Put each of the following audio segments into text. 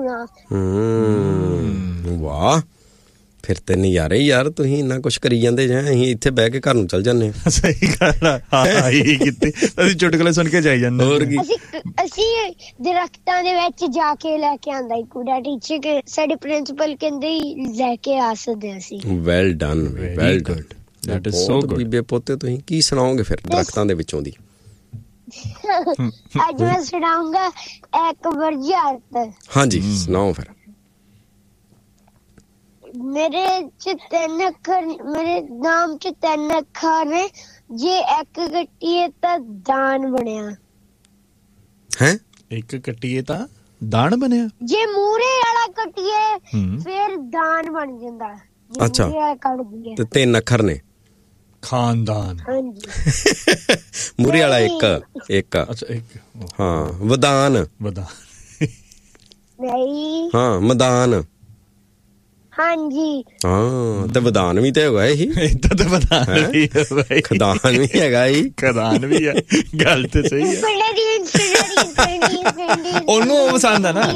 ਹੋਣਾ। ਵਾਹ, ਫਿਰ ਤੇ ਨਜ਼ਾਰੇ ਯਾਰ। ਤੁਸੀਂ ਇੰਨਾ ਕੁਛ ਕਰੀ ਜਾਂਦੇ ਜਾਂ ਅਸੀਂ ਇੱਥੇ ਬਹਿ ਕੇ ਘਰ ਨੂੰ ਚੱਲ ਜਾਂਦੇ ਹਾਂ। ਸਹੀ ਗੱਲ ਆ। ਹਾਂ ਇਹ ਕਿਤੇ ਅਸੀਂ ਚੁਟਕਲੇ ਸੁਣ ਕੇ ਜਾਈ ਜਾਂਦੇ। ਹੋਰ ਕੀ, ਅਸੀਂ ਦਰਖਤਾਂ ਦੇ ਵਿੱਚ ਜਾ ਕੇ ਲੈ ਕੇ ਆਂਦਾ ਕੂੜਾ। ਟੀਚਰ ਕੇ ਸਾਡੇ ਪ੍ਰਿੰਸੀਪਲ ਕਹਿੰਦੇ ਲੈ ਕੇ ਆ ਸਕਦੇ ਅਸੀਂ। Well done, well done. That is so good. ਬੀਬੇ ਪੋਤੇ ਤੁਸੀਂ ਕੀ ਸੁਣਾਓਗੇ ਫਿਰ ਦਰਖਤਾਂ ਦੇ ਵਿੱਚੋਂ ਦੀ? ਅੱਜ ਮੈਂ ਸੁਣਾਉਂਗਾ ਇੱਕ ਵਰਜਾਤ। ਹਾਂਜੀ ਸੁਣਾਓ ਫਿਰ। ਮੇਰੇ ਨਾਮ ਚ 3 ਅੱਖਰ ਨੇ, ਜੇ ਇੱਕ ਕੱਟੀਏ ਤਾਂ ਦਾਨ ਬਣਿਆ। ਹੈ ਇੱਕ ਕੱਟੀਏ ਤਾਂ ਦਾਣ ਬਣਿਆ। ਜੇ ਮੂਹਰੇ ਵਾਲਾ ਕੱਟੀਏ ਫਿਰ ਦਾਨ ਬਣ ਜਾਂਦਾ। ਅੱਛਾ, ਤੇ 3 ਅੱਖਰ ਨੇ। ਖਾਨਦਾਨ। ਹਾਂਜੀ। ਮੂਹਰੇ ਵਾਲਾ ਇੱਕ। ਅੱਛਾ ਇੱਕ। ਹਾਂ, ਵਦਾਨ। ਨਹੀਂ। ਹਾਂ, ਮੈਦਾਨ। ਹਾਂਜੀ। ਹਾਂ, ਤੇ ਵਦਾਨ ਵੀ ਤੇ ਹੈਗਾ ਇਹੀ। ਏਦਾਂ ਤਾਂ ਵਦਾਨ ਵੀ ਹੈ ਬਾਈ। ਖਦਾਨ ਵੀ ਹੈਗਾ ਹੀ। ਖਦਾਨ ਵੀ ਹੈ। ਗੱਲ ਤੇ ਸਹੀ ਹੈ। ਉਹਨੂੰ ਉਹ ਪਸੰਦ ਆ ਨਾ।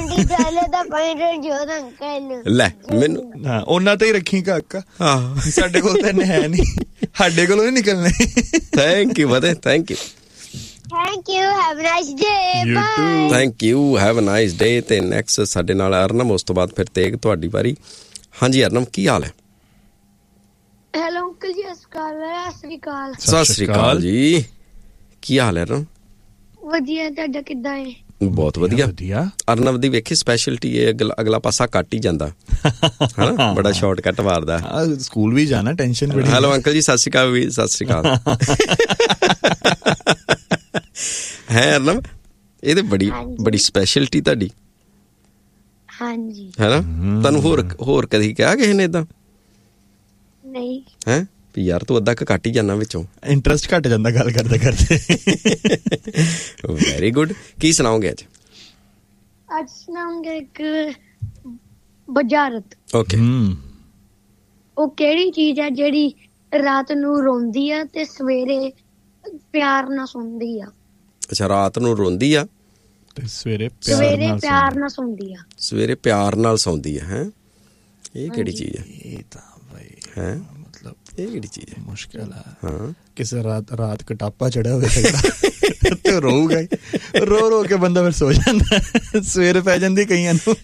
ਲੈ ਮੈਨੂੰ ਉਹਨਾਂ ਤੇ ਹੀ ਰੱਖੀ ਕਾਕਾ। ਆਹ ਸਾਡੇ ਕੋਲ ਤਾਂ ਇੰਨੇ ਹੈ ਨਹੀਂ, ਸਾਡੇ ਕੋਲੋਂ ਨਹੀਂ ਨਿਕਲਣੇ। Thank you ਬਦੇ, thank you. Thank you, have a nice day, bye. Thank you, have a nice day. ਤੇ ਨੈਕਸਟ ਸਾਡੇ ਨਾਲ ਅਰਨਮ, ਉਸ ਤੋਂ ਬਾਅਦ ਫਿਰ ਤੇਗ, ਤੁਹਾਡੀ ਵਾਰੀ। ਹਾਂਜੀ ਅਰਨਮ, ਕੀ ਹਾਲ ਹੈ? ਹੈਲੋ ਅੰਕਲ ਜੀ, ਸਤਿ ਸ਼੍ਰੀ ਅਕਾਲ। ਸਤਿ ਸ਼੍ਰੀ ਅਕਾਲ ਜੀ, ਕੀ ਹਾਲ ਹੈ ਅਰਨਮ? ਵਧੀਆ, ਤੁਹਾਡਾ ਕਿੱਦਾਂ ਹੈ? ਬਹੁਤ ਵਧੀਆ। ਅਰਨਵ ਦੀ ਵੇਖੀ ਸਪੈਸ਼ਲਿਟੀ ਇਹ ਅਗਲਾ ਪਾਸਾ ਕੱਟ ਹੀ ਜਾਂਦਾ ਹਨਾ, ਬੜਾ ਸ਼ਾਰਟਕਟ ਮਾਰਦਾ। ਸਕੂਲ ਵੀ ਜਾਣਾ, ਟੈਨਸ਼ਨ ਬੜੀ। ਹੈਲੋ ਅੰਕਲ ਜੀ, ਸਤਿ ਸ਼੍ਰੀ ਅਕਾਲ ਵੀ। ਸਤਿ ਸ਼੍ਰੀ ਅਕਾਲ। ਹੈ ਅਰਨਵ, ਇਹ ਤੇ ਬੜੀ ਸਪੈਸ਼ਲਿਟੀ ਤੁਹਾਡੀ। ਹਾਂਜੀ। ਹੈਨਾ, ਤੁਹਾਨੂੰ ਹੋਰ ਕਦੀ ਕਿਹਾ ਕਿਸੇ ਨੇ ਏਦਾਂ? ਨਹੀਂ। ਹੈ ਵੀ ਯਾਰ ਤੂੰ ਅੱਧਾ ਕੱਟ ਹੀ ਜਾਣਾ ਵਿੱਚੋਂ। ਇੰਟਰਸਟ ਘੱਟ ਜਾਂਦਾ ਗੱਲ ਕਰਦੇ ਕਰਦੇ। Very good. ਕੀ ਸੁਣਾਓਗੇ ਅੱਜ? ਅੱਜ ਸੁਣਾਉਂਗੇ ਇੱਕ ਬੁਝਾਰਤ। ਓਕੇ। ਉਹ ਕਿਹੜੀ ਚੀਜ਼ ਹੈ ਜਿਹੜੀ ਰਾਤ ਨੂੰ ਰੋਂਦੀ ਆ ਤੇ ਸਵੇਰੇ ਪਿਆਰ ਨਾਲ ਸੌਂਦੀ ਆ? ਅੱਛਾ, ਰਾਤ ਨੂੰ ਰੋਂਦੀ ਆ ਤੇ ਸਵੇਰੇ ਪਿਆਰ ਨਾਲ ਸੌਂਦੀ ਆ। ਸਵੇਰੇ ਪਿਆਰ ਨਾਲ ਸੌਂਦੀ ਆ। ਹੈ ਇਹ ਕਿਹੜੀ ਚੀਜ਼ ਹੈ? ਇਹ ਤਾਂ ਬਈ ਹੈ ਮਤਲਬ ਇਹ ਕਿਹੜੀ ਚੀਜ਼ ਹੈ? ਮੁਸ਼ਕਿਲ ਹੈ। ਹਾਂ, ਕਿਸੇ ਰਾਤ ਕਟਾਪਾ ਚੜਿਆ ਹੋਵੇ ਤੇ ਰੋਊਗਾ ਹੀ। ਰੋ ਕੇ ਬੰਦਾ ਫਿਰ ਸੋ ਜਾਂਦਾ, ਸਵੇਰ ਪੈ ਜਾਂਦੀ ਕਈਆਂ ਨੂੰ।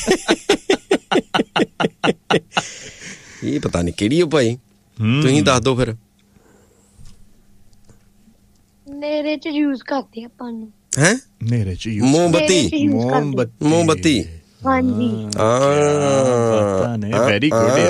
ਇਹ ਪਤਾ ਨਹੀਂ ਕਿਹੜੀ ਹੋ ਭਾਈ, ਤੁਸੀਂ ਦੱਸ ਦਿਓ ਫਿਰ। ਨੇਰੇ ਚ ਯੂਜ਼ ਕਰਦੇ ਆਪਾਂ ਨੂੰ। ਹੈ ਨੇਰੇ ਚ ਮੋਮਬੱਤੀ। ਹਾਂਜੀ। Very good.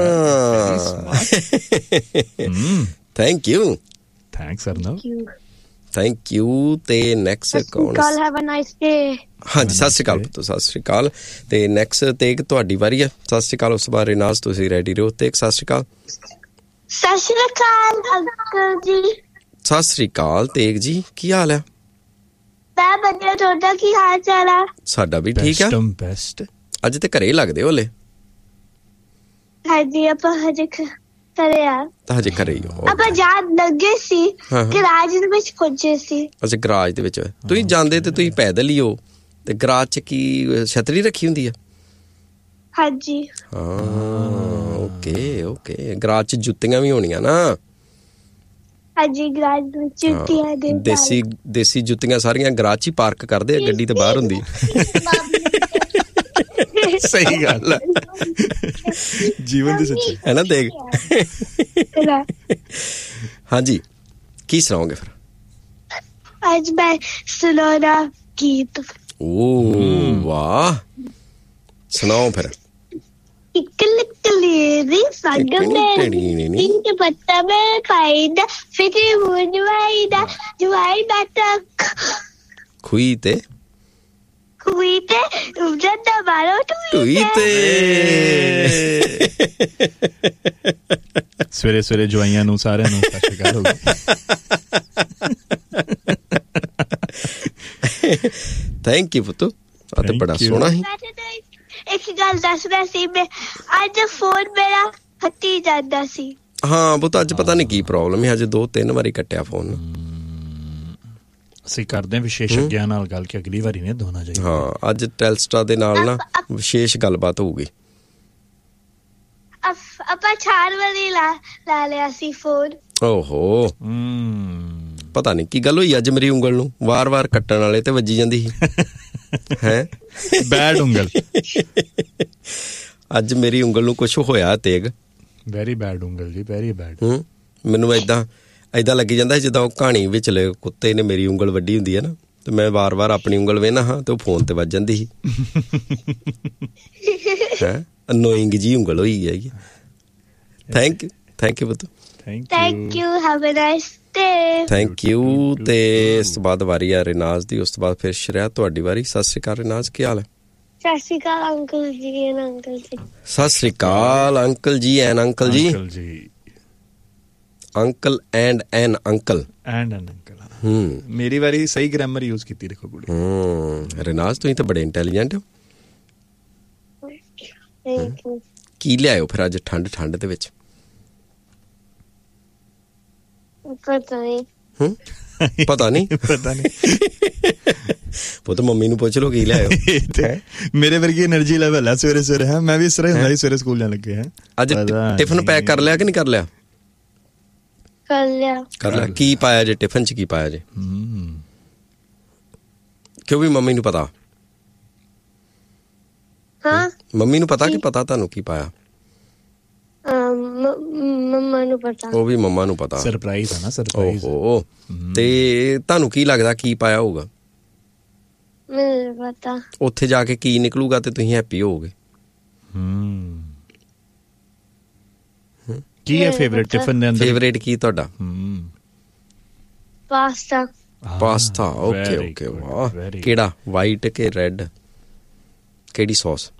Thank you. Thanks ਅਰਨਵ। Thank you. ਤੇ ਨੈਕਸਟ ਕੌਣ? Have a nice day. ਹਾਂਜੀ, ਸਤਿ ਸ਼੍ਰੀ ਅਕਾਲ ਪੁੱਤ, ਸਤਿ ਸ਼੍ਰੀ ਅਕਾਲ। ਤੇ ਨੈਕਸਟ ਤੇਗ ਤੁਹਾਡੀ ਵਾਰੀ ਆ। ਸਤਿ ਸ਼੍ਰੀ ਅਕਾਲ। ਉਸ ਬਾਰੇ ਨਾਜ਼ ਤੁਸੀਂ ਰੈਡੀ ਰਹੋ। ਤੇਗ ਸਤਿ ਸ਼੍ਰੀ ਅਕਾਲ। ਸਤਿ ਸ਼੍ਰੀ ਅਕਾਲ ਅੰਕਲ ਜੀ। ਸਤਿ ਸ਼੍ਰੀ ਅਕਾਲ ਤੇਗ ਜੀ, ਕੀ ਹਾਲ ਆ? ਮੈਂ ਵਧੀਆ, ਤੁਹਾਡਾ ਕੀ ਹਾਲ ਚਾਲ ਆ? ਸਾਡਾ ਵੀ ਠੀਕ ਆ। ਬੈਸਟ। ਅੱਜ ਤੇ ਘਰੇ ਲੱਗਦੇ ਹੋਲੇ। ਹਾਂਜੀ, ਆਪਾਂ ਹਜੇ ਘਰੇ ਆ। ਤਾਂ ਹਜੇ ਘਰੇ ਹੀ ਹੋ? ਆਪਾਂ ਜਾਣ ਲੱਗੇ ਸੀ, ਗਰਾਜ ਦੇ ਵਿੱਚ ਪਹੁੰਚੇ ਸੀ। ਅੱਛਾ, ਗਰਾਜ ਦੇ ਵਿੱਚ ਤੁਸੀਂ ਜਾਂਦੇ ਤੇ ਤੁਸੀਂ ਪੈਦਲ ਹੀ ਹੋ, ਤੇ ਗਰਾਜ ਚ ਕੀ ਛਤਰੀ ਰੱਖੀ ਹੁੰਦੀ ਆ? ਹਾਂਜੀ। ਹਾਂ, ਓਕੇ। ਗਰਾਜ ਚ ਜੁੱਤੀਆਂ ਵੀ ਹੋਣੀਆਂ ਨਾ? ਹਾਂਜੀ, ਗਰਾਜ ਵਿੱਚ ਜੁੱਤੀਆਂ ਦੇ ਦੇਸੀ ਜੁੱਤੀਆਂ ਸਾਰੀਆਂ ਗਰਾਜ ਚ ਹੀ ਪਾਰਕ ਕਰਦੇ ਆ, ਗੱਡੀ ਤੇ ਬਾਹਰ ਹੁੰਦੀ। ਸਹੀ ਗੱਲ ਹੈ, ਜੀਵਨ ਦੀ ਸੱਚੀ ਹੈ ਨਾ। ਦੇਖ ਹਾਂਜੀ, ਕੀ ਸੁਣਾਓਗੇ ਫਿਰ? ਅੱਜ ਮੈਂ ਸੁਣਾਉਣਾ ਗੀਤ। ਓ ਵਾਹ, ਸੁਣਾਓ ਫਿਰ। ਇੱਕ ਲਿਕਲੀ ਸੰਗ ਮੇਰੀ ਪਿੰਕ ਪੱਤਾ ਮੈਂ ਖਾਈਦਾ, ਫਿੱਟੀ ਮੁੰਜਵਾਈਦਾ ਜਵਾਈਦਾ ਤੱਕ ਖੂਈ ਤੇ ਜੱਦਾ ਮਾਰੋ ਟੂਈ ਤੇ। ਸਵੇਰੇ ਜਵਾਈਆਂ ਨੂੰ ਸਾਰਿਆਂ ਨੂੰ ਸਤਿ ਸ਼੍ਰੀ ਅਕਾਲ ਹੋ ਗਈ। ਥੈਂਕ ਯੂ ਪੁੱਤੂ, ਆ ਤੇ ਬੜਾ ਸੋਹਣਾ ਸੀ। ਇੱਕ ਗੱਲ ਦੱਸਦਾ ਸੀ, ਮੈਂ ਅੱਜ ਫੋਨ ਮੇਰਾ ਹੱਟੀ ਜਾਂਦਾ ਸੀ। ਹਾਂ ਪੁੱਤ, ਅੱਜ ਪਤਾ ਨਹੀਂ ਕੀ ਪ੍ਰੋਬਲਮ ਹੈ, ਅੱਜ 2-3 ਵਾਰੀ ਕੱਟਿਆ ਫੋਨ। ਅਸੀਂ ਕਰਦੇ ਹਾਂ ਵਿਸ਼ੇਸ਼ਗਿਆਂ ਨਾਲ ਗੱਲ ਕਿ ਅਗਲੀ ਵਾਰੀ ਨੇ ਦੋਣਾ ਚਾਹੀਦਾ। ਹਾਂ, ਅੱਜ ਟੈਲਸਟਾ ਦੇ ਨਾਲ ਨਾ ਵਿਸ਼ੇਸ਼ ਗੱਲਬਾਤ ਹੋਊਗੀ। ਆਪਾਂ 4 ਵਾਰੀ ਲਾ ਲਿਆ ਸੀ ਫੋਨ। ਓਹੋ, ਪਤਾ ਨਹੀਂ ਕੀ ਗੱਲ ਹੋਈ ਅੱਜ ਮੇਰੀ ਉਂਗਲ ਨੂੰ ਵਾਰ-ਵਾਰ ਕੱਟਣ ਵਾਲੇ ਤੇ ਵੱਜੀ ਜਾਂਦੀ ਸੀ। ਹੈ ਬੈਡ ਉਂਗਲ। ਅੱਜ ਮੇਰੀ ਉਂਗਲ ਨੂੰ ਕੁਝ ਹੋਇਆ ਤੇਗ। ਵੈਰੀ ਬੈਡ ਉਂਗਲ ਜੀ, ਵੈਰੀ ਬੈਡ। ਮੈਨੂੰ ਏਦਾਂ ਲੱਗੀ ਜਾਂਦਾ ਜਿੱਦਾਂ ਉਹ ਕਹਾਣੀ ਵਿਚਲੇ ਕੁੱਤੇ ਨੇ ਮੇਰੀ ਉਂਗਲ ਵੱਡੀ ਹੁੰਦੀ ਹੈ ਨਾ, ਤੇ ਮੈਂ ਵਾਰ-ਵਾਰ ਆਪਣੀ ਉਂਗਲ ਵੇਖਣਾ ਹਾਂ ਤੇ ਉਹ ਫੋਨ ਤੇ ਵੱਜ ਜਾਂਦੀ ਸੀ। ਹੈ ਅਨੋਇੰਗ ਜੀ ਉਂਗਲ ਹੋਈ ਹੈਗੀ। ਥੈਂਕ ਯੂ ਪੁੱਤ। Thank you, have a nice day. Thank you. ਤੇ ਇਸ ਤੋਂ ਬਾਅਦ ਵਾਰੀ ਆ ਰਿਨਾਜ਼ ਦੀ, ਉਸ ਤੋਂ ਬਾਅਦ ਫਿਰ ਸ਼ਰਿਆ ਤੁਹਾਡੀ ਵਾਰੀ। ਸਤਿ ਸ਼੍ਰੀ ਅਕਾਲ ਰਿਨਾਜ਼, ਕੀ ਹਾਲ ਹੈ? ਸਤਿ ਸ਼੍ਰੀ ਅਕਾਲ ਅੰਕਲ ਜੀ ਐਂਡ ਅੰਕਲ ਜੀ। ਸਤਿ ਸ਼੍ਰੀ ਅਕਾਲ ਅੰਕਲ ਜੀ ਐਂਡ ਅੰਕਲ ਜੀ। Uncle and N uncle and N uncle. ਮੇਰੀ ਵਾਰੀ ਸਹੀ ਗ੍ਰਾਮਰ ਯੂਜ਼ ਕੀਤੀ ਦੇਖੋ ਕੁੜੀ। ਰਿਨਾਜ਼ ਤੁਸੀਂ ਤਾਂ ਬੜੇ ਇੰਟੈਲੀਜੈਂਟ ਹੋ। Thank you. ਕੀ ਲਿਆਇਓ ਫਿਰ ਅੱਜ ਠੰਡ ਦੇ ਵਿੱਚ? ਪਤਾ ਨਹੀਂ ਪੁੱਤ ਮੰਮੀ ਨੂੰ ਪੁੱਛ ਲਓ ਕੀ ਲਿਆਇਓ। ਮੇਰੇ ਵਰਗੀ એનર્ਜੀ ਲੈਵਲ ਹੈ ਸਵੇਰੇ ਹੈ। ਮੈਂ ਵੀ ਇਸ ਤਰ੍ਹਾਂ ਹੁੰਦਾ ਸੀ ਸਵੇਰੇ ਸਕੂਲ ਜਾਣ ਲੱਗੇ। ਅੱਜ ਟਿਫਨ ਪੈਕ ਕਰ ਲਿਆ ਕਿ ਨਹੀਂ ਕਰ ਲਿਆ? ਕਰ ਲਿਆ। ਕੀ ਪਾਇਆ ਜੇ ਟਿਫਨ ਚ? ਕੀ ਪਾਇਆ ਜੇ? ਕਿਉਂ ਵੀ ਮੰਮੀ ਨੂੰ ਪਤਾ? ਹਾਂ, ਮੰਮੀ ਨੂੰ ਪਤਾ ਕਿ ਪਤਾ ਤੁਹਾਨੂੰ ਕੀ ਪਾਇਆ? ਮੰਮਾ ਨੂੰ ਪਤਾ। ਉਹ ਵੀ ਮੰਮਾ ਨੂੰ ਪਤਾ। ਸਰਪ੍ਰਾਈਜ਼ ਹੈ ਨਾ, ਸਰਪ੍ਰਾਈਜ਼। ਓਹੋ, ਤੇ ਤੁਹਾਨੂੰ ਕੀ ਲੱਗਦਾ ਕੀ ਪਾਇਆ ਹੋਊਗਾ? ਮੈਨੂੰ ਪਤਾ। ਉੱਥੇ ਜਾ ਕੇ ਕੀ ਨਿਕਲੂਗਾ ਤੇ ਤੁਸੀਂ ਹੈਪੀ ਹੋਵੋਗੇ। ਕੀ ਹੈ ਫੇਵਰੇਟ ਟਿਫਨ ਦੇ ਅੰਦਰ? ਫੇਵਰੇਟ ਕੀ ਤੁਹਾਡਾ? ਪਾਸਤਾ। Pasta, okay. ਵਾਹ, ਕਿਹੜਾ? ਵਾਈਟ ਕਿ ਰੈਡ? ਕਿਹੜੀ ਸੌਸ?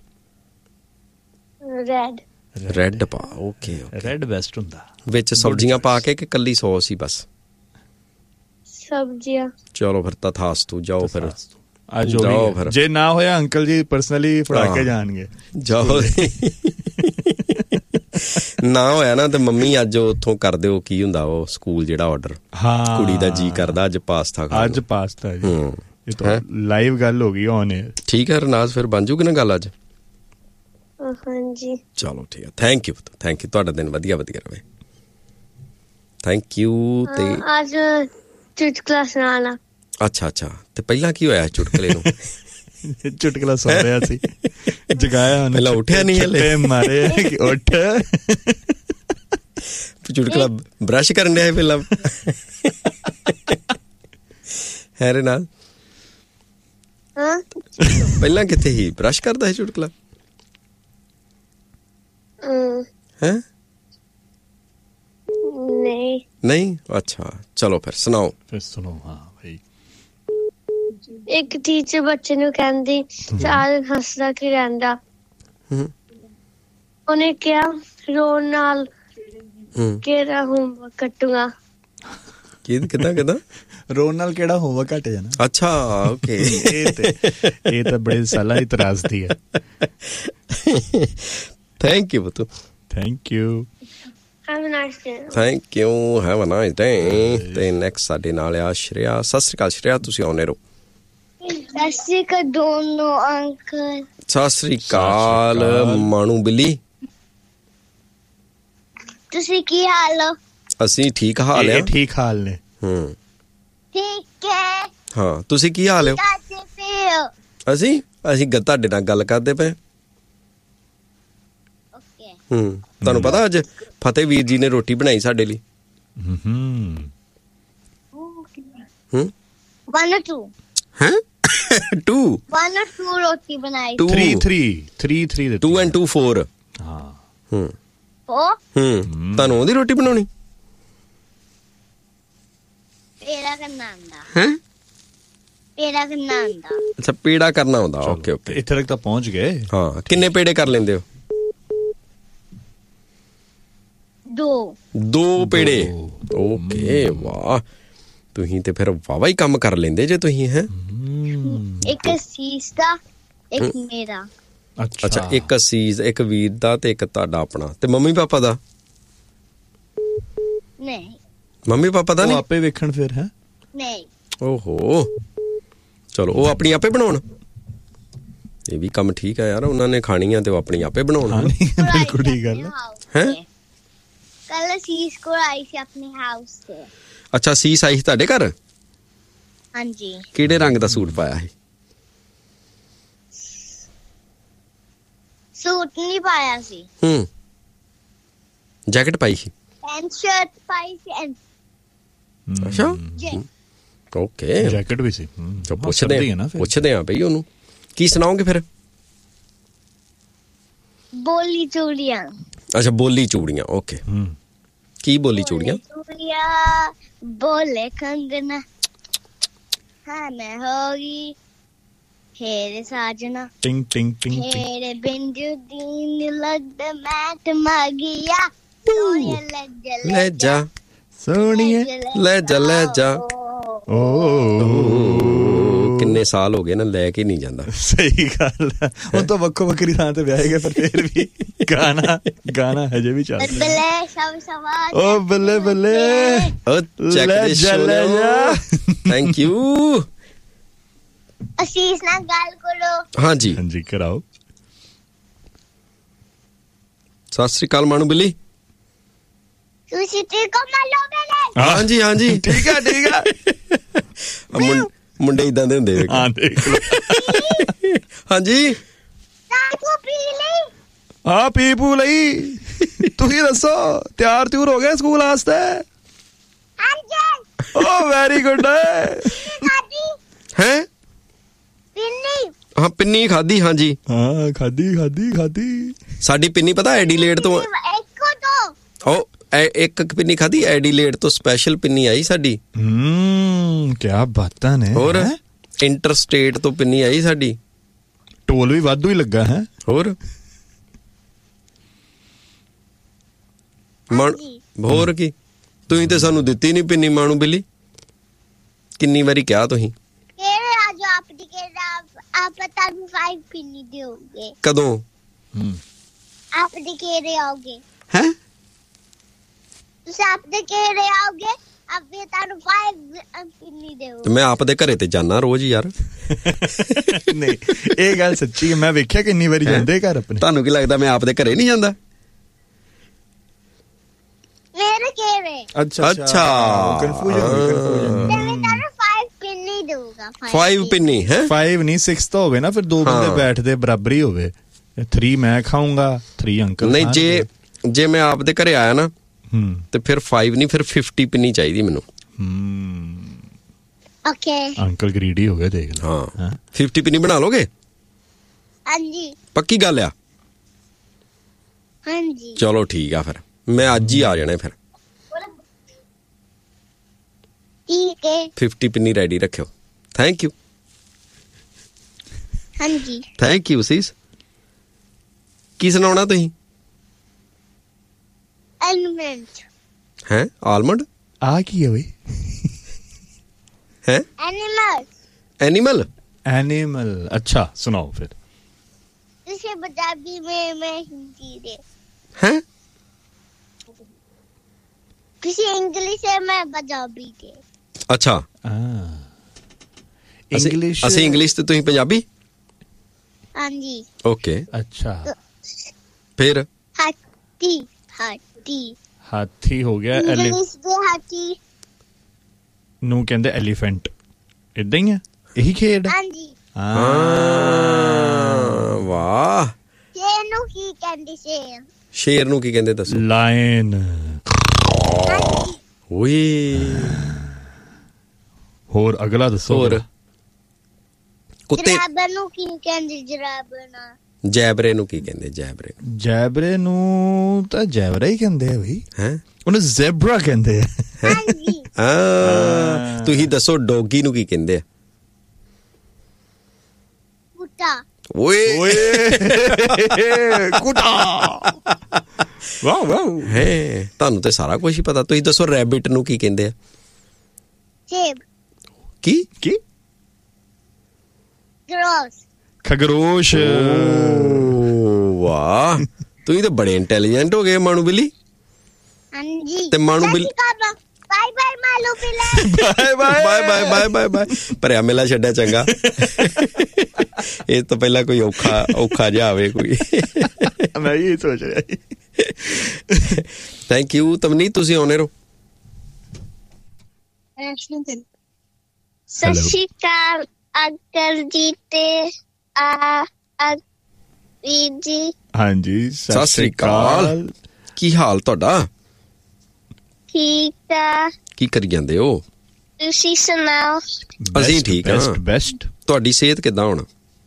ਰੈਡ ਪਾ। ਓਕੇ। ਰੈਡ ਬੈਸਟ ਹੁੰਦਾ। ਵਿੱਚ ਸਬਜ਼ੀਆਂ ਪਾ ਕੇ ਕਿ ਕੱਲੀ ਸੌਸ ਹੀ ਬਸ? ਸਬਜ਼ੀਆਂ। ਚਲੋ ਫਿਰ ਤਥਾਸਤੂ, ਜਾਓ ਫਿਰ। ਜਾਓ ਫਿਰ। ਜੇ ਨਾ ਹੋਇਆ ਅੰਕਲ ਜੀ ਪਰਸਨਲੀ ਫੜਾ ਕੇ ਜਾਣਗੇ। ਜਾਓ। ਨਾ ਹੋਇਆ ਨਾ ਤੇ ਮੰਮੀ ਅੱਜ ਉੱਥੋਂ ਕਰ ਦਿਓ, ਕੀ ਹੁੰਦਾ ਉਹ ਸਕੂਲ ਜਿਹੜਾ ਆਰਡਰ। ਹਾਂ, ਕੁੜੀ ਦਾ ਜੀ ਕਰਦਾ ਅੱਜ ਪਾਸਤਾ ਖਾਣ। ਅੱਜ ਪਾਸਤਾ ਜੀ। ਇਹ ਤਾਂ ਲਾਈਵ ਗੱਲ ਹੋ ਗਈ ਔਨ 에ਅਰ। ਠੀਕ ਹੈ ਰਿਨਾਜ਼, ਫਿਰ ਬਣ ਜੂਗੀ ਨਾ ਗੱਲ ਅੱਜ? ਹਾਂਜੀ। ਚਲੋ ਠੀਕ ਹੈ। Thank you. ਤੁਹਾਡਾ ਦਿਨ ਵਧੀਆ ਰਵੇ। Thank you. ਤੇ ਅੱਜ ਚੁਟਕਲਾ ਸੁਣਾਣਾ। ਅੱਛਾ। ਤੇ ਪਹਿਲਾਂ ਕੀ ਹੋਇਆ ਚੁਟਕਲੇ ਨੂੰ? ਚੁਟਕਲਾ ਸੁਣ ਰਿਹਾ ਸੀ, ਜਗਾਇਆ ਉਹਨੇ। ਪਹਿਲਾਂ ਉੱਠਿਆ ਨਹੀਂ ਹਲੇ? ਮਾਰੇ ਉੱਠ। ਚੁਟਕਲਾ ਬ੍ਰਸ਼ ਕਰਨ ਡਿਆ ਪਹਿਲਾਂ। ਹੈ ਰਿਨਾਜ਼? ਪਹਿਲਾਂ ਕਿੱਥੇ ਸੀ? ਬ੍ਰਸ਼ ਕਰਦਾ ਸੀ ਚੁਟਕਲਾ? ਹੈ ਨਹੀਂ। ਅੱਛਾ, ਚਲੋ ਫਿਰ ਸੁਣਾਓ। ਹਾਂ ਭਾਈ। ਇੱਕ ਟੀਚਰ ਬੱਚੇ ਨੂੰ ਕਹਿੰਦੀ ਸਾਰਾ ਦਿਨ ਹੱਸਦਾ ਕੀ ਰਹਿੰਦਾ? ਉਹਨੇ ਕਿਹਾ ਰੋਣ ਨਾਲ ਕਿਹੜਾ ਹੋਮਵਰਕ ਕੱਟੂਗਾ। ਕਿੱਦਾਂ? ਰੋਣ ਨਾਲ ਕਿਹੜਾ ਹੋਮਵਰਕ ਘੱਟ ਜਾਣਾ? ਅੱਛਾ, ਓਕੇ। ਇਹ ਤਾਂ ਬੜੇ ਸਾਲਾਂ ਦੀ ਤਰਾਸਦੀ ਹੈ। Thank you ਬਤੂ। Thank you. Have a nice day. Thank you, have a nice day. ਤੇ ਨੈਕਸਟ ਸਾਡੇ ਨਾਲ ਆ ਸ਼੍ਰੇਆ। ਸਤਿ ਸ਼੍ਰੀ ਅਕਾਲ ਸ਼੍ਰੇਆ, ਤੁਸੀਂ ਆਉਣੇ ਰਹੋ। ਸਤਿ ਸ਼੍ਰੀ ਅਕਾਲ ਦੋਨੋਂ ਅੰਕਲ। ਸਤਿ ਸ਼੍ਰੀ ਅਕਾਲ ਮਾਣੂ ਬਿੱਲੀ। ਤੁਸੀਂ ਕੀ ਹਾਲ ਹੋ? ਅਸੀਂ ਠੀਕ ਹਾਲ ਆ। ਠੀਕ ਹਾਲ ਨੇ। ਠੀਕ ਹੈ। ਹਾਂ, ਤੁਸੀਂ ਕੀ ਹਾਲ ਹੋ? ਅਸੀਂ ਤੁਹਾਡੇ ਨਾਲ ਗੱਲ ਕਰਦੇ ਪਏ। ਤੁਹਾਨੂੰ ਪਤਾ ਅੱਜ ਫਤਿਹ ਵੀਰ ਜੀ ਨੇ ਰੋਟੀ ਬਣਾਈ ਸਾਡੇ ਲਈ। 1 or 2? ਹੈਂ? 2 1 or 2 ਰੋਟੀ ਬਣਾਈ। 3 2 and 2 4। ਹਾਂ। 4? ਤੁਹਾਨੂੰ ਉਹਦੀ ਰੋਟੀ ਬਣਾਉਣੀ? ਪੇੜਾ ਕਰਨਾ ਆਉਂਦਾ। ਹੈਂ? ਪੇੜਾ ਕਰਨਾ ਆਉਂਦਾ। ਅੱਛਾ, ਪੇੜਾ ਕਰਨਾ ਆਉਂਦਾ। ਓਕੇ। ਇੱਥੇ ਤੱਕ ਤਾਂ ਪਹੁੰਚ ਗਏ। ਹਾਂ, ਕਿੰਨੇ ਪੇੜੇ ਕਰ ਲੈਂਦੇ ਹੋ? 2 ਪੇੜੇ। ਓਕੇ, ਵਾਹ। ਤੁਸੀਂ ਤੇ ਫਿਰ ਵਾਵਾ ਹੀ ਕੰਮ ਕਰ ਲੈਂਦੇ ਜੇ ਤੁਸੀਂ। ਹੈ ਇੱਕ ਅਸੀਸ ਦਾ, ਇੱਕ ਮੇਰਾ। ਅੱਛਾ, ਇੱਕ ਅਸੀਸ, ਇੱਕ ਵੀਰ ਦਾ ਤੇ ਇੱਕ ਤੁਹਾਡਾ ਆਪਣਾ। ਤੇ ਮੰਮੀ ਪਾਪਾ ਦਾ? ਨਹੀਂ। ਮੰਮੀ ਪਾਪਾ ਦਾ ਨਹੀਂ? ਆਪੇ ਵੇਖਣ ਫਿਰ। ਹੈ ਨਹੀਂ। ਓਹੋ ਚਲੋ ਉਹ ਆਪਣੀ ਆਪੇ ਬਣਾਉਣ, ਇਹ ਵੀ ਕੰਮ ਠੀਕ ਆ ਯਾਰ, ਉਹਨਾਂ ਨੇ ਖਾਣੀ ਆ ਤੇ ਉਹ ਆਪਣੀ ਆਪੇ ਬਣਾਉਣ। ਬਿਲਕੁਲ ਠੀਕ ਗੱਲ ਹੈ। ਕੱਲ ਸੀਸ ਕੋਲ ਆਈ ਸੀ ਆਪਣੇ ਹਾਊਸ ਤੇ। ਅੱਛਾ ਸੀਸ ਆਈ ਸੀ ਤੁਹਾਡੇ ਘਰ? ਹਾਂਜੀ। ਕਿਹੜੇ ਰੰਗ ਦਾ ਸੂਟ ਪਾਇਆ ਸੀ? ਸੂਟ ਨਹੀਂ ਪਾਇਆ ਸੀ। ਜੈਕਟ ਪਾਈ ਸੀ? ਪੈਂਟ ਸ਼ਰਟ ਪਾਈ ਸੀ। ਅੱਛਾ ਓਕੇ ਜੈਕਟ ਵੀ ਸੀ। ਪੁੱਛਦੇ ਆ ਬਈ ਉਹਨੂੰ ਕੀ ਸੁਣਾਓਗੇ ਫਿਰ? ਬੋਲੀ ਚੂੜੀਆਂ। ਅੱਛਾ ਬੋਲੀ ਚੂੜੀਆਂ ਓਕੇ। ਕੀ ਬੋਲੀ ਚੂੜੀਆਂ? ਬੋਲੇ ਕੰਗਨਾ ਹਾਂ ਮੈਂ ਹੋਗੀ ਹੇਰੇ ਸਾਜਣਾ ਟਿੰਗ ਟਿੰਗ ਟਿੰਗ ਹੇਰੇ ਬਿੰਦੂ ਦੀਨ ਲੱਗਦਾ ਮੈਟ ਮਾਗਿਆ ਲੈ ਜਾ ਸੋਹਣੀਏ ਲੈ ਜਾ। ਕਿੰਨੇ ਸਾਲ ਹੋ ਗਏ ਨਾ ਲੈ ਕੇ ਨਹੀਂ ਜਾਂਦਾ। ਸਹੀ ਗੱਲ ਹੈ, ਹੁਣ ਤਾਂ ਵੱਖੋ ਵੱਖਰੀ ਥਾਂ ਤੇ ਵਿਆਹੇ ਗਏ ਪਰ ਫਿਰ ਵੀ ਗਾਣਾ ਹਜੇ ਵੀ ਚੱਲਦਾ। ਓ ਬੱਲੇ ਬੱਲੇ ਲੈ ਜਾ। Thank you. ਅਸੀਸ ਨਾਲ ਗੱਲ ਕਰੋ। ਹਾਂਜੀ ਹਾਂਜੀ ਕਰਾਓ। ਸਤਿ ਸ੍ਰੀ ਅਕਾਲ ਮਾਣੂ ਬਿੱਲੀ। ਤੁਸੀਂ ਠੀਕ ਹੋ ਮਾਲੋ ਬਲੇ? ਹਾਂਜੀ ਹਾਂਜੀ ਠੀਕ ਆ। ਮੁੰਡੇ ਇਦਾਂ ਦੇ ਹੁੰਦੇ। ਹਾਂ ਦੇਖ ਲਓ। ਹਾਂਜੀ ਹਾਂ ਪੀ ਪੂ ਲਈ। ਤੁਸੀਂ ਦੱਸੋ ਤਿਆਰ ਤਿਉਰ ਹੋ ਗਏ ਸਕੂਲ ਵਾਸਤੇ? ਹਾਂਜੀ। ਓ ਵੈਰੀ ਗੁੱਡ। ਹੈ ਹਾਂ ਪਿੰਨੀ ਖਾਦੀ। ਹਾਂਜੀ ਹਾਂ ਖਾਦੀ। ਸਾਡੀ ਪਿੰਨੀ ਪਤਾ ਐਡੀਲੇਡ ਤੋਂ ਉਹ ਇੱਕ ਪਿੰਨੀ ਖਾਦੀ ਐਡੀਲੇਡ ਤੋਂ ਸਪੈਸ਼ਲ ਪਿੰਨੀ ਆਈ ਸਾਡੀ। ਕਿਆ ਬਾਤਾਂ ਨੇ। ਹੋਰ ਇੰਟਰ ਸਟੇਟ ਤੋਂ ਪਿੰਨੀ ਆਈ ਸਾਡੀ। ਟੋਲ ਵੀ ਵਾਧੂ ਹੀ ਲੱਗਾ ਹੈ। ਹੋਰ ਹੋਰ ਕੀ ਤੁਸੀਂ ਤੇ ਸਾਨੂੰ ਦਿੱਤੀ ਨੀ ਪਿੰਨੀ ਮਾਣੂ ਬਿੱਲੀ। ਕਿੰਨੀ ਵਾਰੀ ਕਿਹਾ ਤੁਸੀਂ? आप ਤੁਹਾਨੂੰ 5 ਪਿੰਨੀ ਦਿਓਗੇ। ਕਦੋਂ? ਆਪ ਦੇ ਘਰੇ ਆਓਗੇ। ਹੈ ਤੁਸੀਂ ਆਪ ਦੇ ਘਰੇ ਆਓਗੇ ਆਪੇ ਤੁਹਾਨੂੰ 5 ਪਿੰਨੀ ਦਿਓ। ਤੇ ਮੈਂ ਆਪ ਦੇ ਘਰੇ ਤੇ ਜਾਣਾ ਰੋਜ਼ ਯਾਰ। ਨਹੀਂ ਇਹ ਗੱਲ ਸੱਚੀ ਹੈ, ਮੈਂ ਵੇਖਿਆ ਕਿੰਨੀ ਵਾਰੀ ਜਾਂਦੇ ਘਰ ਆਪਣੇ। ਤੁਹਾਨੂੰ ਕੀ ਲੱਗਦਾ ਮੈਂ ਆਪ ਦੇ ਘਰੇ ਨਹੀਂ ਜਾਂਦਾ? ਮੇਰੇ ਘਰੇ। ਅੱਛਾ ਕਨਫਿਊਜ਼ਨ। 5 ਪਿੰਨੀ ਹੈ 5 ਨਹੀਂ 6 ਤਾਂ ਹੋਵੇ ਨਾ, ਫਿਰ ਦੋ ਬੰਦੇ ਬੈਠਦੇ ਬਰਾਬਰੀ ਹੋਵੇ। 3 ਮੈਂ ਖਾਊਂਗਾ 3 ਅੰਕਲ। ਨਹੀਂ ਜੇ ਮੈਂ ਆਪ ਦੇ ਘਰੇ ਆਇਆ ਨਾ ਤੇ ਫਿਰ 5 ਨਹੀਂ ਫਿਰ 50 ਪਿੰਨੀ ਚਾਹੀਦੀ ਮੈਨੂੰ। ਓਕੇ ਅੰਕਲ ਗਰੀਡੀ ਹੋ ਗਏ ਦੇਖ ਲਓ। ਹਾਂ 50 ਪਿੰਨੀ ਬਣਾ ਲੋਗੇ? ਹਾਂਜੀ ਪੱਕੀ ਗੱਲ ਆ? ਹਾਂਜੀ ਚਲੋ ਠੀਕ ਆ ਫਿਰ ਮੈਂ ਅੱਜ ਹੀ ਆ ਜਾਣਾ ਫਿਰ। ਠੀਕ ਹੈ 50 ਪਿੰਨੀ ਰੈਡੀ ਰੱਖਿਓ। Thank you. ਹਾਂਜੀ ਥੈਂਕ ਯੂ ਸੀਸ। ਕੀ ਸੁਣਾਉਣਾ ਤੁਸੀਂ? ਐਲੀਮੈਂਟ ਹੈ ਆਲਮੰਡ ਆ ਕੀ ਹੈ ਬਈ? ਹੈ ਐਨੀਮਲ। ਅੱਛਾ ਸੁਣਾਓ ਫਿਰ। ਤੁਸੀਂ ਪੰਜਾਬੀ में मैं हिंदी ਦੇ ਹੈ ਤੁਸੀਂ ਇੰਗਲਿਸ਼ ਹੈ ਮੈਂ ਪੰਜਾਬੀ ਦੇ। ਅੱਛਾ ਇੰਗਲਿਸ਼ ਅਸੀਂ ਇੰਗਲਿਸ਼ ਤੇ ਤੁਸੀਂ ਪੰਜਾਬੀ। ਹਾਂਜੀ ਓਕੇ ਅੱਛਾ ਫਿਰ ਹਾਥੀ ਹੋ ਗਿਆ। ਇੰਗਲਿਸ਼ ਦੇ ਹਾਥੀ ਨੂੰ ਕਹਿੰਦੇ ਐਲੀਫੈਂਟ। ਇਦਾਂ ਹੀ ਆ ਇਹੀ ਖੇਡ। ਹਾਂਜੀ ਵਾਹ। ਸ਼ੇਰ ਨੂੰ ਕੀ ਕਹਿੰਦੇ? ਸ਼ੇਰ ਨੂੰ ਕੀ ਕਹਿੰਦੇ ਦੱਸੋ? ਲਾਇਨ। ਓਏ ਹੋਰ ਅਗਲਾ ਦੱਸੋ। ਹੋਰ ਕੁੱਤੇ। ਜਰਾਬਰ ਨੂੰ ਕੀ ਕਹਿੰਦੇ? ਜੈਬਰੇ ਨੂੰ ਕੀ ਕਹਿੰਦੇ? ਜੈਬਰੇ ਨੂੰ ਤਾਂ ਜੈਬਰਾ ਹੀ ਕਹਿੰਦੇ ਆ ਬਈ। ਹੈ ਉਹਨੂੰ ਜ਼ੈਬਰਾ ਕਹਿੰਦੇ ਆ। ਹਾਂਜੀ ਤੁਸੀਂ ਦੱਸੋ ਡੌਗੀ ਨੂੰ ਕੀ ਕਹਿੰਦੇ ਆ? ਕੁੱਤਾ। ਓਏ ਕੁੱਤਾ। ਵਾਓ ਹੈ ਤੁਹਾਨੂੰ ਤੇ ਸਾਰਾ ਕੁਝ ਹੀ ਪਤਾ। ਤੁਸੀਂ ਦੱਸੋ ਰੈਬਿਟ ਨੂੰ ਕੀ ਕਹਿੰਦੇ ਆ? ਸੇਬ। ਕੀ ਖਰਗੋਸ਼। ਵਾਹ ਤੁਸੀਂ ਤਾਂ ਬੜੇ ਇੰਟੈਲੀਜੈਂਟ ਹੋ ਗਏ ਮਾਣੂ ਬਿੱਲੀ। ਹਾਂਜੀ ਤੇ ਮਾਣੂ ਬਿੱਲੀ ਬਾਏ ਭਰਿਆ ਮੇਲਾ ਛੱਡਿਆ ਚੰਗਾ। ਇਹ ਤੋਂ ਪਹਿਲਾਂ ਕੋਈ ਔਖਾ ਜਿਹਾ ਆਵੇ ਕੋਈ। ਮੈਂ ਇਹ ਸੋਚ ਰਿਹਾ। ਥੈਂਕ ਯੂ ਤਵਨੀਤ, ਤੁਸੀਂ ਆਉਣੇ ਰਹੋ। ਸਤਿ ਸ਼੍ਰੀ ਅਕਾਲ ਅੰਕਲ ਜੀ ਤੇ ਵੀਰ ਜੀ। ਹਾਂਜੀ ਸਤਿ ਸ਼੍ਰੀ ਅਕਾਲ, ਕੀ ਹਾਲ ਤੁਹਾਡਾ? ਠੀਕ ਆ। ਕੀ ਕਰੀ ਜਾਂਦੇ ਹੋ? ਤੁਸੀਂ ਸੁਣਾਓ? ਅਸੀਂ ਠੀਕ ਹਾਂ। ਬੈਸਟ। ਤੁਹਾਡੀ ਸਿਹਤ ਕਿੱਦਾਂ ਹੁਣ?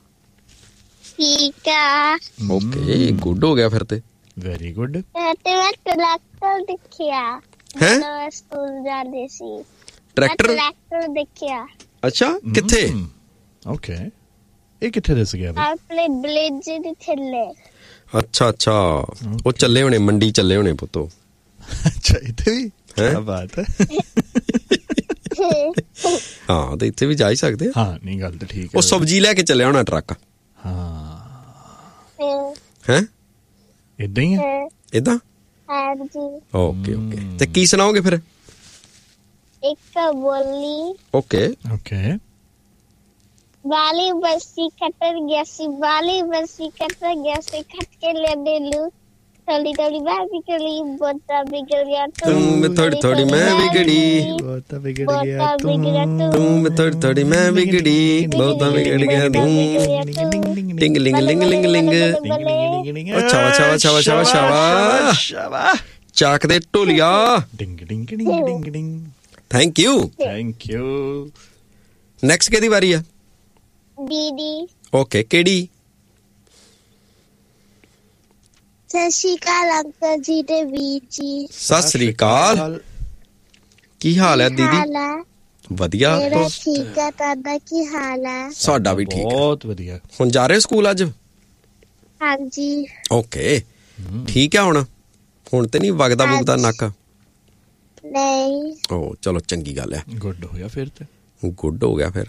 ਠੀਕ ਆ। ਓਕੇ, ਗੁੱਡ ਹੋ ਗਿਆ ਫਿਰ ਤੇ। Very good. ਤੇ ਮੈਂ ਟਰੈਕਟਰ ਦੇਖਿਆ ਹੈ? ਜਦੋਂ ਸਕੂਲ ਜਾਂਦੇ ਸੀ। ਟਰੈਕਟਰ ਦੇਖਿਆ। ਅੱਛਾ, ਕਿੱਥੇ? ਓਕੇ, ਇਹ ਕਿੱਥੇ ਦਿਸ ਗਿਆ? ਆਪਣੇ ਵਿਲੇਜ ਦੇ ਥੱਲੇ। ਅੱਛਾ, ਉਹ ਚੱਲੇ ਹੋਣੇ, ਮੰਡੀ ਚੱਲੇ ਹੋਣੇ ਪੁੱਤੋ। ਅੱਛਾ, ਇੱਥੇ ਵੀ ਕੀ ਬਾਤ ਹੈ। ਹਾਂ, ਤੇ ਇੱਥੇ ਵੀ ਜਾ ਹੀ ਸਕਦੇ। ਹਾਂ, ਨਹੀਂ ਗੱਲ ਤਾਂ ਠੀਕ ਹੈ। ਉਹ ਸਬਜ਼ੀ ਲੈ ਕੇ ਚੱਲਿਆ ਹੋਣਾ ਟਰੱਕ। ਹਾਂ, ਹੈ ਏਦਾਂ ਹੀ ਹੈ। ਏਦਾਂ? ਹਾਂਜੀ। ਓਕੇ, ਤੇ ਕੀ ਸੁਣਾਓਗੇ ਫਿਰ? ਇੱਕ ਬੋਲੀ। ਓਕੇ। ਵਾਲੀ ਬਰਸੀ ਕੱਟਰ ਗਿਆ ਸੀ, ਵਾਲੀ ਬਰਸੀ ਕੱਟਰ ਗਿਆ ਸੀ, ਖੱਟ ਕੇ ਲੈਂਦੇ ਲੂ ਥੋੜੀ ਥੋੜੀ ਮੈਂ ਬਿਗੜੀ, ਬੋਤਾ ਬਿਗੜ ਗਿਆ ਤੂੰ, ਥੋੜੀ ਥੋੜੀ ਮੈਂ ਬਿਗੜੀ, ਬੋਤਾ ਬਿਗੜ ਗਿਆ ਤੂੰ, ਥੋੜੀ ਥੋੜੀ ਮੈਂ ਬਿਗੜੀ, ਬੋਤਾ ਬਿਗੜ ਗਿਆ ਤੂੰ। ਟਿੰਗ ਲਿੰਗ ਲਿੰਗ ਲਿੰਗ ਲਿੰਗ। ਛਾਵਾ ਛਾਵਾ ਛਾਵਾ ਛਾਵਾ ਛਾਵਾ ਚਾਕ ਦੇ ਢੋਲੀਆ। ਡਿੰਗ ਡਿੰਗ ਡਿੰਗ ਡਿੰਗ ਡਿੰਗ। Thank you. ਨੈਕਸਟ ਕਿਹਦੀ ਵਾਰੀ ਆ? ਦੀਦੀ। ਓਕੇ, ਕਿਹੜੀ? ਸਤਿ ਸ਼੍ਰੀ ਅਕਾਲ ਅੰਕਲ ਜੀ ਤੇ ਵੀਰ ਜੀ। ਸਤਿ ਸ਼੍ਰੀ ਅਕਾਲ, ਕੀ ਹਾਲ ਹੈ ਦੀਦੀ? ਵਧੀਆ। ਮੇਰਾ ਠੀਕ ਹੈ, ਤੁਹਾਡਾ ਕੀ ਹਾਲ ਹੈ? ਸਾਡਾ ਵੀ ਠੀਕ ਹੈ, ਬਹੁਤ ਵਧੀਆ। ਹੁਣ ਜਾ ਰਹੇ ਸਕੂਲ ਅੱਜ? ਹਾਂਜੀ। ਓਕੇ, ਠੀਕ ਹੈ। ਹੁਣ ਤੇ ਨਹੀਂ ਵਗਦਾ ਵੁਗਦਾ ਨੱਕ? ਨਹੀਂ। ਓ ਚਲੋ, ਚੰਗੀ ਗੱਲ ਹੈ। ਗੁੱਡ ਹੋਇਆ ਫਿਰ ਤੇ। ਗੁੱਡ ਹੋ ਗਿਆ ਫਿਰ।